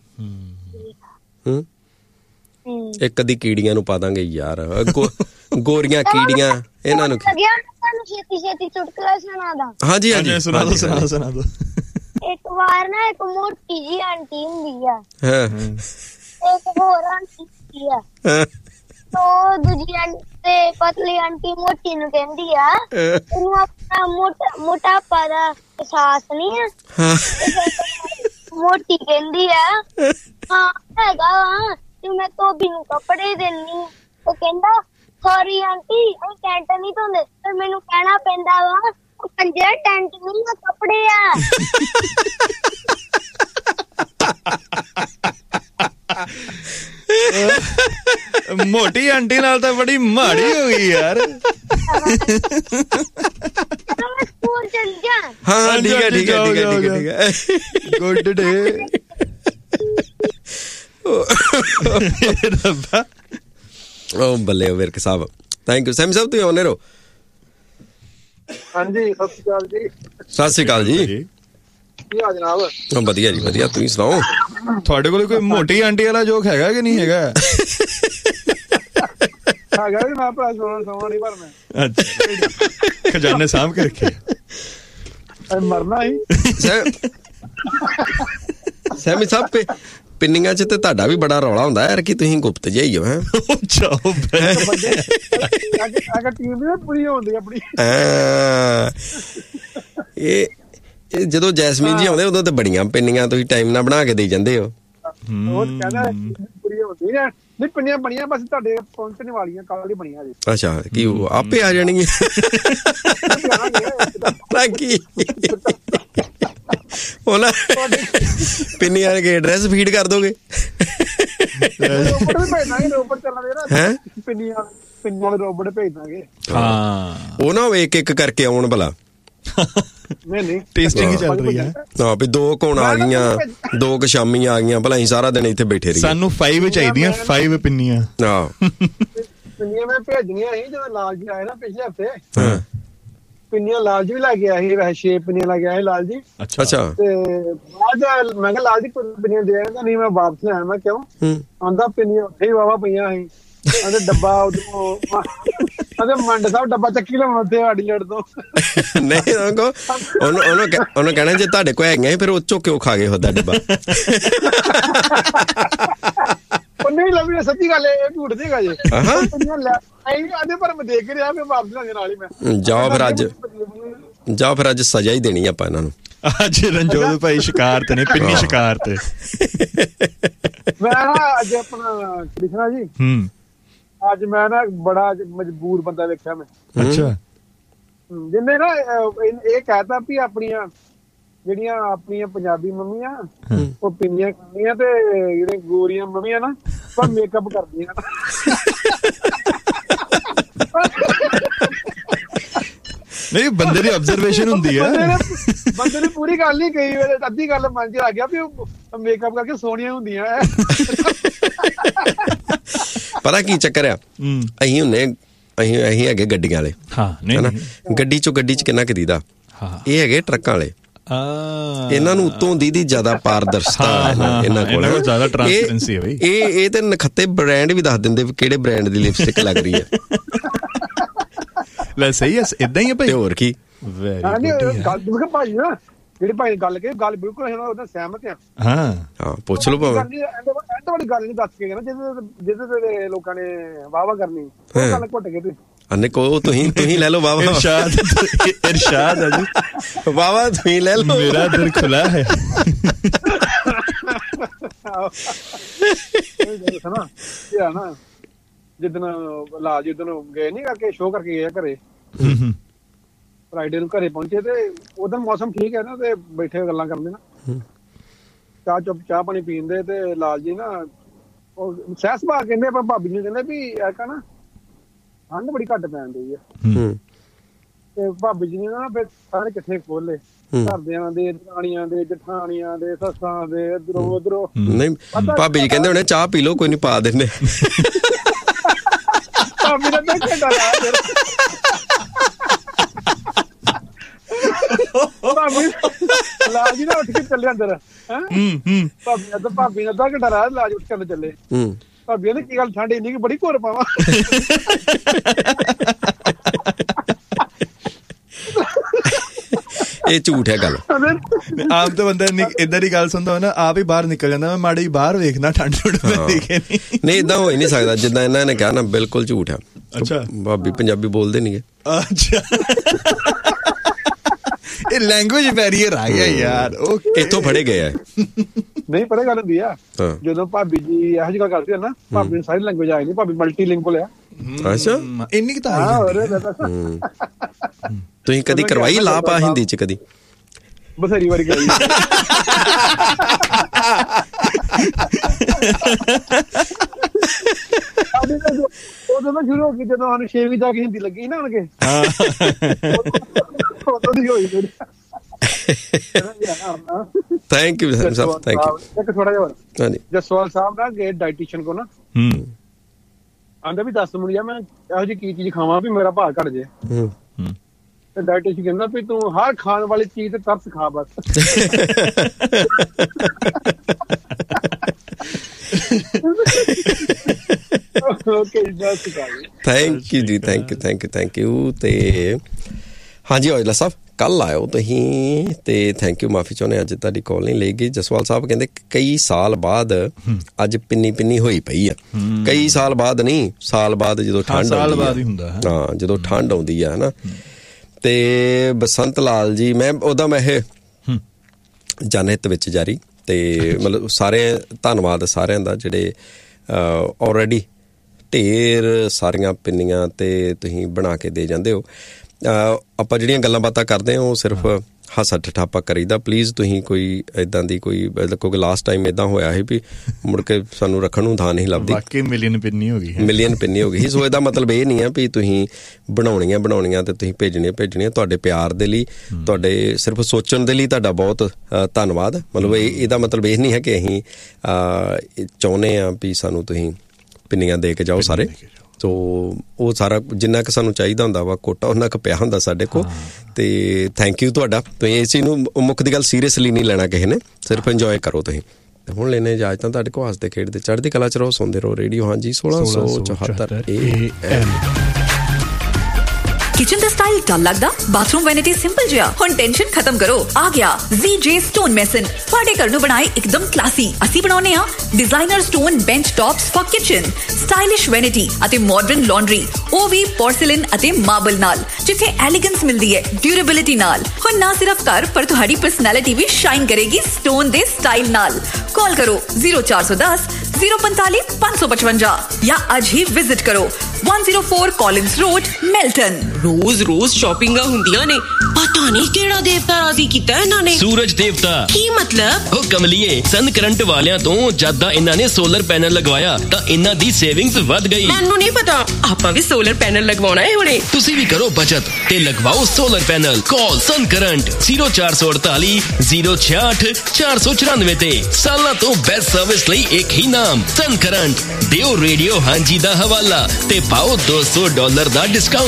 ਇੱਕ ਅੱਧੀ ਕੀੜੀਆਂ ਨੂੰ ਪਾ ਦਾਂਗੇ ਯਾਰ। ਗੋਰੀਆਂ ਕੀੜੀਆਂ ਇਹਨਾਂ ਨੂੰ। ਛੇਤੀ ਚੁਟਕਲਾ ਸੁਣਾ। ਹਾਂਜੀ ਸੁਣਾ ਦੋ। ਇੱਕ ਵਾਰ ਨਾ ਇੱਕ ਮੋਟੀ ਜੀ ਆਂਟੀ ਹੁੰਦੀ ਆ। ਇੱਕ ਹੋਰ ਆਂਟੀ ਹੁੰਦੀ ਆ। ਉਹ ਦੂਜੀ ਆਂਟੀ ਪਤਲੀ ਆਂਟੀ ਮੋਟੀ ਨੂੰ ਕਹਿੰਦੀ ਆ ਤੈਨੂੰ ਆਪਣਾ ਮੋਟਾਪਾ ਦਾ ਅਹਿਸਾਸ ਨਹੀਂ ਆ? ਮੋਟੀ ਕਹਿੰਦੀ ਆ ਹਾਂ ਹੈਗਾ ਵਾ, ਤੂੰ ਮੈਂ ਧੋਬੀ ਨੂੰ ਕੱਪੜੇ ਦੇਣੀ। ਉਹ ਕਹਿੰਦਾ ਸੌਰੀ ਆਂਟੀ ਅਸੀਂ ਟੈਂਟ ਨਹੀਂ ਧੋਂਦੇ। ਪਰ ਮੈਨੂੰ ਕਹਿਣਾ ਪੈਂਦਾ ਵਾ ਉਹ ਕੰਜਰ ਟੈਂਟ ਨਹੀਂ ਆ, ਕੱਪੜੇ ਆ। ਮੋਟੀ ਆਂਟੀ ਨਾਲ ਤਾਂ ਬੜੀ ਮਾੜੀ ਹੋ ਗਈ ਯਾਰ। ਸਕੂਲ ਚੱਲ ਜਾ। ਹਾਂ ਠੀਕ ਹੈ। Good day. ਉਹ ਬੱਲੇ ਵਿਰਕ ਸਾਹਿਬ। ਥੈਂਕ ਯੂ ਸੈਮ ਸਾਹਿਬ। ਤੁਸੀਂ ਆਉਣੇ ਰਹੋ। ਹਾਂਜੀ ਸਤਿ ਸ਼੍ਰੀ ਅਕਾਲ ਜੀ। ਸਤਿ ਸ਼੍ਰੀ ਅਕਾਲ ਜੀ। ਕੀ ਹਾਲ ਜਨਾਬ? ਵਧੀਆ ਜੀ ਵਧੀਆ। ਤੁਸੀਂ ਸੁਣਾਓ? ਤੁਹਾਡੇ ਕੋਲ ਕੋਈ ਮੋਟੀ ਆਂਟੀ ਵਾਲਾ ਜੋਕ ਹੈਗਾ ਕਿ ਨਹੀਂ ਹੈਗਾ? ਹੈਗਾ ਵੀ ਮੈਂ ਭਰਾ ਸੋਣਾ ਨਹੀਂ ਭਰਨਾ। ਅੱਛਾ, ਖਜ਼ਾਨੇ ਸਾਂਭ ਕੇ ਰੱਖੇ, ਮਰਨਾ ਹੀ। ਸੈਮੀ ਸਾਹਿਬ ਪਿੰਨੀਆਂ ਚ ਤੇ ਤੁਹਾਡਾ ਵੀ ਬੜਾ ਰੌਲਾ ਹੁੰਦਾ ਯਾਰ ਕਿ ਤੁਸੀਂ ਗੁਪਤ ਜਿਹੀ ਹੋ। ਹੈਂ ਟੀਮ ਵੀ ਪੂਰੀ ਹੁੰਦੀ ਆਪਣੀ। ਇਹ ਜਦੋਂ ਜੈਸਮੀਨ ਜੀ ਆਉਂਦੇ ਉਦੋਂ ਤੇ ਬੜੀਆਂ ਪਿੰਨੀਆਂ ਤੁਸੀਂ ਟਾਈਮ ਨਾਲ ਬਣਾ ਕੇ ਦੇਈ ਜਾਂਦੇ ਹੋ। ਉਹ ਕਹਿੰਦਾ ਪੂਰੀ ਹੁੰਦੀ ਨਾ, ਨਹੀਂ ਪਿੰਨੀਆਂ ਬਣੀਆਂ ਬਸ ਤੁਹਾਡੇ ਪਹੁੰਚਣ ਵਾਲੀਆਂ, ਕੱਲ ਹੀ ਬਣੀਆਂ ਜੀ। ਅੱਛਾ, ਕੀ ਉਹ ਆਪੇ ਆ ਜਾਣਗੀਆਂ? ਕੀ ਉਹਨਾਂ ਪਿੰਨੀਆਂ ਕੇ ਐਡਰੈਸ ਫੀਡ ਕਰ ਦੋਗੇ? ਹੈਂ ਪਿੰਨੀਆਂ ਦੇ ਰੋਬਟ ਭੇਜ ਦਾਂਗੇ। ਹਾਂ, ਉਹ ਨਾ ਇੱਕ ਇੱਕ ਕਰਕੇ ਆਉਣ ਭਲਾ। ਨਹੀਂ ਟੇਸਟਿੰਗ ਹੀ ਚੱਲ ਰਹੀ ਹੈ। ਹਾਂ ਵੀ 2 ਹੁਣ ਆ ਗਈਆਂ, 2 ਸ਼ਾਮੀ ਆ ਗਈਆਂ, ਭਲਾ ਅਸੀਂ ਸਾਰਾ ਦਿਨ ਇੱਥੇ ਬੈਠੇ ਰਹੀਏ। ਸਾਨੂੰ 5 ਚਾਹੀਦੀਆਂ, 5 ਪਿੰਨੀਆਂ। ਪਿੰਨੀਆਂ ਮੈਂ ਭੇਜਣੀਆਂ ਸੀ ਜਦੋਂ ਲਾਲ ਜੀ ਆਏ ਨਾ ਪਿਛਲੇ ਹਫ਼ਤੇ। ਪਿੰਨੀਆਂ ਲਾਲ ਜੀ ਵੀ ਲੈ ਕੇ ਆਏ ਸੀ, ਵੈਸੇ 6 ਪਿੰਨੀਆਂ ਲੈ ਕੇ ਆਏ ਲਾਲ ਜੀ। ਅੱਛਾ ਤੇ ਬਾਅਦ ਮੈਂ ਕਿਹਾ ਲਾਲ ਜੀ ਪਿੰਨੀਆਂ ਦੇ ਆਇਆ, ਨਹੀਂ ਮੈਂ ਵਾਪਸ ਲਿਆਇਆ। ਮੈਂ ਕਿਉਂ? ਆਂਦਾ ਪਿੰਨੀਆਂ ਉੱਥੇ ਹੀ ਵਾਹਵਾ ਪਈਆਂ ਸੀ। ਉਹਦੇ ਡੱਬਾ ਉਧਰੋਂ ਮੰਡ ਸਾਹਿਬ ਡੱਬਾ ਚੱਕੀ ਲਿਆਉਣਾ ਉੱਥੇ ਸਾਡੀ ਲੜ ਤੋਂ। ਨਹੀਂ ਉਹਨੂੰ ਕਹਿਣਾ ਜੇ ਤੁਹਾਡੇ ਕੋਲ ਹੈਗੀਆਂ ਫਿਰ ਉਹ ਚੋਂ ਕਿਉਂ ਖਾ ਗਏ ਉਹਦਾ ਡੱਬਾ? ਉਹ ਨਹੀਂ ਲੱਭੀ, ਸੱਚੀ ਗੱਲ ਇਹ ਝੂਠ ਨਹੀਂ ਹੈਗਾ ਜੀ। ਪਰ ਮੈਂ ਦੇਖ ਰਿਹਾ ਮੈਂ ਵਾਪਸ ਲਿਆਂਗੇ ਨਾਲ ਹੀ। ਮੈਂ ਜਾਓ ਫਿਰ ਅੱਜ ਸਜ਼ਾ ਹੀ ਦੇਣੀ ਆਪਾਂ ਇਹਨਾਂ ਨੂੰ। ਅੱਜ ਰਣਜੋਤ ਭਾਈ ਸ਼ਿਕਾਰ ਤੇ ਨੇ, ਪਿੰਨੀ ਸ਼ਿਕਾਰ ਤੇ। ਮੈਂ ਅੱਜ ਆਪਣਾ ਕ੍ਰਿਸ਼ਨਾ ਜੀ, ਅੱਜ ਮੈਂ ਨਾ ਬੜਾ ਮਜਬੂਰ ਬੰਦਾ ਵੇਖਿਆ ਮੈਂ। ਅੱਛਾ, ਜਿਹਨੇ ਨਾ ਇਹ ਕਹਿਤਾ ਵੀ ਆਪਣੀਆਂ ਜਿਹੜੀਆਂ ਆਪਣੀਆਂ ਪੰਜਾਬੀ ਮੰਮੀਆਂ ਉਹ ਪਿੰਨੀਆਂ ਖਾਂਦੀਆਂ ਤੇ ਜਿਹੜੇ ਗੋਰੀਆਂ ਮੰਮੀਆਂ ਨਾ ਉਹ ਮੇਕਅਪ ਕਰਦੀਆਂ। ਨਹੀਂ, ਬੰਦੇ ਦੀ ਆਬਜ਼ਰਵੇਸ਼ਨ ਹੁੰਦੀ ਹੈ। ਬੰਦੇ ਨੇ ਪੂਰੀ ਗੱਲ ਨਹੀਂ ਕਹੀ, ਅੱਧੀ ਗੱਲ ਮਨ ਚ ਆ ਗਿਆ ਵੀ ਉਹ ਮੇਕਅਪ ਕਰਕੇ ਸੋਹਣੀਆਂ ਹੁੰਦੀਆਂ। ਪਤਾ ਕੀ ਚੱਕਰ ਆ, ਅਸੀਂ ਹੁੰਨੇ ਅਸੀਂ ਹੈਗੇ ਗੱਡੀਆਂ ਵਾਲੇ। ਹਾਂ, ਗੱਡੀ ਚ ਕਿੰਨਾ ਕੁ ਦੀਦਾ, ਇਹ ਹੈਗੇ ਟਰੱਕਾਂ ਵਾਲੇ। ਇਹਨਾਂ ਨੂੰ ਉਤੋਂ ਦੀ ਜ਼ਿਆਦਾ ਪਾਰਦਰਸ਼ਤਾ ਇਹਨਾਂ ਕੋਲ, ਜ਼ਿਆਦਾ ਟ੍ਰਾਂਸਪੇਰੈਂਸੀ ਹੈ ਬਈ। ਇਹ ਤੇ ਨਖੱਤੇ ਬ੍ਰਾਂਡ ਵੀ ਦੱਸ ਦਿੰਦੇ ਵੀ ਕਿਹੜੇ ਬ੍ਰਾਂਡ ਦੀ ਲਿਪਸਟਿਕ ਲੱਗ ਰਹੀ ਹੈ। ਲੈ ਸਹੀ ਹੈ, ਏਦਾਂ ਹੀ ਹੈ ਭਾਈ। ਹੋਰ ਕੀ ਭਾਜੀ ਨਾ ਜਿਹੜੀ ਭਾਈ ਗੱਲ ਕਹੀ, ਗੱਲ ਬਿਲਕੁਲ ਉਹਦਾ ਸਹਿਮਤ ਆ। ਹਾਂ ਪੁੱਛ ਲਓ ਭਾਵੇਂ। ਤੁਹਾਡੀ ਗੱਲ ਨੀ ਦੱਸ ਕੇ ਨਾ ਜਿਹਦੇ ਤੇ ਲੋਕਾਂ ਨੇ ਵਾਹਵਾ ਕਰਨੀ, ਉਹ ਗੱਲ ਘੁੱਟ ਕੇ ਅੰਨੇ ਕੋ ਤੁਸੀਂ ਲੈ ਲਓ ਵਾਹਵਾ। ਇਰਸ਼ਾਦ ਹੈ ਜੀ, ਵਾਹਵਾ ਤੁਸੀਂ ਲੈ ਲਓ, ਮੇਰਾ ਦਿਲ ਖੁੱਲਾ ਹੈ। ਨਾ ਜਿੱਦਣ ਲਾਲ ਜਿੱਦਣ ਗਏ ਨੀ ਕਰਕੇ ਸ਼ੋਅ ਕਰਕੇ ਗਏ ਘਰੇ, ਫਰਾਈਡੇ ਨੂੰ ਘਰੇ ਪਹੁੰਚੇ ਤੇ ਉਦੋਂ ਮੌਸਮ ਠੀਕ ਹੈ ਨਾ, ਤੇ ਬੈਠੇ ਗੱਲਾਂ ਕਰਦੇ ਨਾ, ਚਾਹ ਪਾਣੀ ਪੀਂਦੇ। ਤੇ ਲਾਲ ਜੀ ਨਾ ਉਹ ਸਹਿ ਸੁਭਾਅ ਕਹਿੰਦੇ, ਆਪਾਂ ਭਾਬੀ ਨੂੰ ਕਹਿੰਦੇ ਵੀ ਐਕਾ ਨਾ ਠੰਡ ਬੜੀ ਘੱਟ ਪੈਣ ਡਈ ਆ। ਤੇ ਭਾਬੀ ਜੀ ਨੇ ਨਾ ਫਿਰ ਸਾਰੇ ਇਕੱਠੇ ਖੋਲੇ, ਘਰਦਿਆਂ ਦੇ, ਦਰਾਣੀਆਂ ਦੇ, ਜਠਾਣੀਆਂ ਦੇ, ਸੱਸਾਂ ਦੇ, ਇੱਧਰੋਂ ਉੱਧਰੋਂ। ਨਹੀਂ ਭਾਬੀ ਜੀ ਕਹਿੰਦੇ ਹੋਣੇ ਚਾਹ ਪੀ ਲਓ, ਕੋਈ ਨੀ ਪਾ ਦਿੰਦੇ। ਭਾਬੀ ਦਾ ਲਾਲ ਜੀ ਨਾ ਉੱਠ ਕੇ ਚੱਲੇ ਅੰਦਰ। ਭਾਬੀ ਨੇ ਅੱਧਾ ਘੰਟਾ ਰਾਹ ਲਾਜ ਉੱਠ ਕੇ ਚੱਲੇ। ਭਾਬੀ ਨੇ ਕੀ ਗੱਲ ਠੰਡ ਇੰਨੀ ਕਿ ਬੜੀ ਘੋਰ ਪਾਵਾਂ। ਇਹ ਝੂਠ ਹੈ ਗੱਲ। ਆਮ ਤਾਂ ਬੰਦਾ ਏਦਾਂ ਦੀ ਗੱਲ ਸੁਣਦਾ ਨਾ ਆਪ ਹੀ ਬਾਹਰ ਨਿਕਲ ਜਾਂਦਾ, ਮੈਂ ਮਾੜੀ ਬਾਹਰ ਵੇਖਣਾ ਠੰਡ ਨਹੀਂ, ਏਦਾਂ ਹੋ ਹੀ ਨਹੀਂ ਸਕਦਾ ਜਿੱਦਾਂ ਇਹਨਾਂ ਨੇ ਕਿਹਾ ਨਾ, ਬਿਲਕੁਲ ਝੂਠ ਆ। ਅੱਛਾ, ਭਾਬੀ ਪੰਜਾਬੀ ਬੋਲਦੇ ਨੀ ਗੇ। ਅੱਛਾ, ਇਹ ਲੈਂਗੁਏਜ ਬੈਰੀਅਰ ਆ ਗਿਆ ਯਾਰ, ਇੱਥੋਂ ਫੜੇ ਗਏ ਆ। ਨਹੀਂ ਪਤਾ ਗੱਲ ਹੁੰਦੀ ਆ, ਜਦੋਂ ਭਾਬੀ ਜੀ ਇਹੋ ਜਿਹੀ ਗੱਲ ਕਰਦੇ ਆ ਨਾ, ਭਾਬੀ ਨੂੰ ਸਾਰੀ ਲੈਂਗੁਏਜ ਆਈ ਨਹੀਂ, ਭਾਬੀ ਮਲਟੀ ਲਿੰਗੁਅਲ ਆ। ਅੱਛਾ, ਇੰਨੀ ਕੁ ਤਾਂ ਤੁਸੀਂ ਕਦੀ ਕਰਵਾਈ ਲਾਪਾ ਹਿੰਦੀ ਚ? ਕਦੀ ਬਥੇਰੀ ਵਾਰੀ ਕਰੀ। ਉਦੋਂ ਤਾਂ ਸ਼ੁਰੂ ਹੋ ਗਈ ਜਦੋਂ ਸਾਨੂੰ 6ਵੀਂ ਜਾ ਕੇ ਹਿੰਦੀ ਲੱਗੀ ਨਾ ਉਹਨਕੇ। Thank you Sahib, thank you. ਇੱਕ ਥੋੜਾ ਜਿਹਾ ਹੋਰ, ਜਸਵਾਲ ਸਾਹਿਬ ਨਾ ਗਏ ਡਾਈਟੀਸ਼ੀਅਨ ਕੋ ਨਾ, ਆਂਦਾ ਵੀ ਦੱਸ ਮੈਨੂੰ ਯਾਰ ਮੈਂ ਇਹੋ ਜਿਹੀ ਕੀ ਚੀਜ਼ ਖਾਵਾਂ ਵੀ ਮੇਰਾ ਭਾਰ ਘੱਟ ਜੇ। ਤੇ ਡਾਈਟੀਸ਼ੀਅਨ ਕਹਿੰਦਾ ਵੀ ਤੂੰ ਹਰ ਖਾਣ ਵਾਲੀ ਚੀਜ਼ ਤੇ ਤਰਸ ਖਾ ਬਸ। ਥੈਂਕ ਯੂ ਜੀ, ਥੈਂਕ ਯੂ। ਤੇ ਹਾਂਜੀ ਔਜਲਾ ਸਾਹਿਬ ਕੱਲ ਆਇਓ ਤੁਸੀਂ, ਤੇ ਥੈਂਕ ਯੂ। ਮਾਫੀ ਚਾਹੁੰਦੇ ਅੱਜ ਤੁਹਾਡੀ ਕਾਲ ਨਹੀਂ ਲਈ ਗਈ। ਜਸਵਾਲ ਸਾਹਿਬ ਕਹਿੰਦੇ ਕਈ ਸਾਲ ਬਾਅਦ ਅੱਜ ਪਿੰਨੀ ਹੋਈ ਪਈ ਆ। ਕਈ ਸਾਲ ਬਾਅਦ ਨਹੀਂ, ਸਾਲ ਬਾਅਦ ਜਦੋਂ ਠੰਡ ਆਉਂਦੀ ਆ। ਹਾਂ, ਜਦੋਂ ਠੰਡ ਆਉਂਦੀ ਆ ਹਨਾ। ਤੇ ਬਸੰਤ ਲਾਲ ਜੀ, ਮੈਂ ਉਹਦਾ ਮੈਂ ਇਹ ਜਨਹਿਤ ਵਿੱਚ ਜਾਰੀ, ਤੇ ਮਤਲਬ ਸਾਰੇ ਧੰਨਵਾਦ ਸਾਰਿਆਂ ਦਾ ਜਿਹੜੇ ਆਲਰੇਡੀ ਢੇਰ ਸਾਰੀਆਂ ਪਿੰਨੀਆਂ ਤੇ ਤੁਸੀਂ ਬਣਾ ਕੇ ਦੇ ਜਾਂਦੇ ਹੋ। ਆਪਾਂ ਜਿਹੜੀਆਂ ਗੱਲਾਂ ਬਾਤਾਂ ਕਰਦੇ ਹਾਂ ਉਹ ਸਿਰਫ ਹਾਸਾ ਠੱਠਾ ਕਰੀਦਾ। ਪਲੀਜ਼ ਤੁਸੀਂ ਕੋਈ ਇੱਦਾਂ ਦੀ ਕਿਉਂਕਿ ਲਾਸਟ ਟਾਈਮ ਇੱਦਾਂ ਹੋਇਆ ਸੀ ਵੀ ਮੁੜ ਕੇ ਸਾਨੂੰ ਰੱਖਣ ਨੂੰ ਥਾਂ ਨਹੀਂ ਲੱਭਦੀ। ਵਾਕਈ ਮਿਲੀਅਨ ਪਿੰਨੀ ਹੋ ਗਈ। ਸੋ ਇਹਦਾ ਮਤਲਬ ਇਹ ਨਹੀਂ ਹੈ ਵੀ ਤੁਸੀਂ ਬਣਾਉਣੀਆਂ ਤੇ ਤੁਸੀਂ ਭੇਜਣੀਆਂ। ਤੁਹਾਡੇ ਪਿਆਰ ਦੇ ਲਈ, ਤੁਹਾਡੇ ਸਿਰਫ ਸੋਚਣ ਦੇ ਲਈ ਤੁਹਾਡਾ ਬਹੁਤ ਧੰਨਵਾਦ। ਮਤਲਬ ਇਹਦਾ ਮਤਲਬ ਇਹ ਨਹੀਂ ਹੈ ਕਿ ਅਸੀਂ ਚਾਹੁੰਦੇ ਹਾਂ ਵੀ ਸਾਨੂੰ ਤੁਸੀਂ ਪਿੰਨੀਆਂ ਦੇ ਕੇ ਜਾਓ ਸਾਰੇ। ਸੋ ਉਹ ਸਾਰਾ ਜਿੰਨਾ ਕੁ ਸਾਨੂੰ ਚਾਹੀਦਾ ਹੁੰਦਾ ਵਾ ਕੋਟਾ ਉਹਨਾਂ ਕੁ ਪਿਆ ਹੁੰਦਾ ਸਾਡੇ ਕੋਲ। ਤੇ ਥੈਂਕ ਯੂ ਤੁਹਾਡਾ। ਤੁਸੀਂ ਇਸ ਚੀਜ਼ ਨੂੰ ਮੁੱਖ ਦੀ ਗੱਲ ਸੀਰੀਅਸਲੀ ਨਹੀਂ ਲੈਣਾ ਕਿਸੇ ਨੇ, ਸਿਰਫ ਇੰਜੋਏ ਕਰੋ ਤੁਸੀਂ। ਹੁਣ ਲੈਣੇ ਇਜਾਜ਼ਤ ਤੁਹਾਡੇ ਕੋਲ। ਹੱਸਦੇ ਖੇਡਦੇ ਚੜ੍ਹਦੀ ਕਲਾ ਚ ਰਹੋ, ਸੁਣਦੇ ਰਹੋ ਰੇਡੀਓ ਹਾਂਜੀ 1674 AM। किचन दा स्टाइल डल लगदा, बाथरूम वैनिटी सिंपल जिहा, हुण टेंशन खत्म करो। आ गया ZJ स्टोन मेसन, तुहाडे घर नूं बनाए एकदम क्लासी। असीं बनाउने आ designer stone bench tops for kitchen, stylish vanity अते मॉडर्न लॉन्ड्री, ओ भी पोर्सिलेन अते मार्बल नाल, जिथे एलिगेंस मिलदी है ड्यूरेबिलिटी नाल। हुण ना सिर्फ घर पर तुहाडी पर्सनैलिटी भी शाइन करेगी स्टोन दे स्टाइल नाल। कॉल करो 0410 045 555 या आज ही विजिट करो 104 कॉलिंस रोड मेल्टन। रोज शॉपिंगां हुंदियां ने, पता नहीं केड़ा देवता राजी कीता इन्हां ने। सूरज देवता की मतलब? ओ कमलिए, सन करंट वालियां तो जद दा इन्हां ने सोलर पैनल लगवाया तां इन्हां दी सेविंग्स वध गई। मैनू नहीं पता, आपां भी सोलर पैनल लगवाना है हुणे। तुसी भी करो बचत ते लगवाओ सोलर पैनल। कॉल सन करंट 0448 066 494 ते। सालां तो बेस्ट सर्विस लई एक ही नाम सन करंट। दिओ रेडियो हांजी दा हवाला ते पाओ $200 दा डिस्काउंट।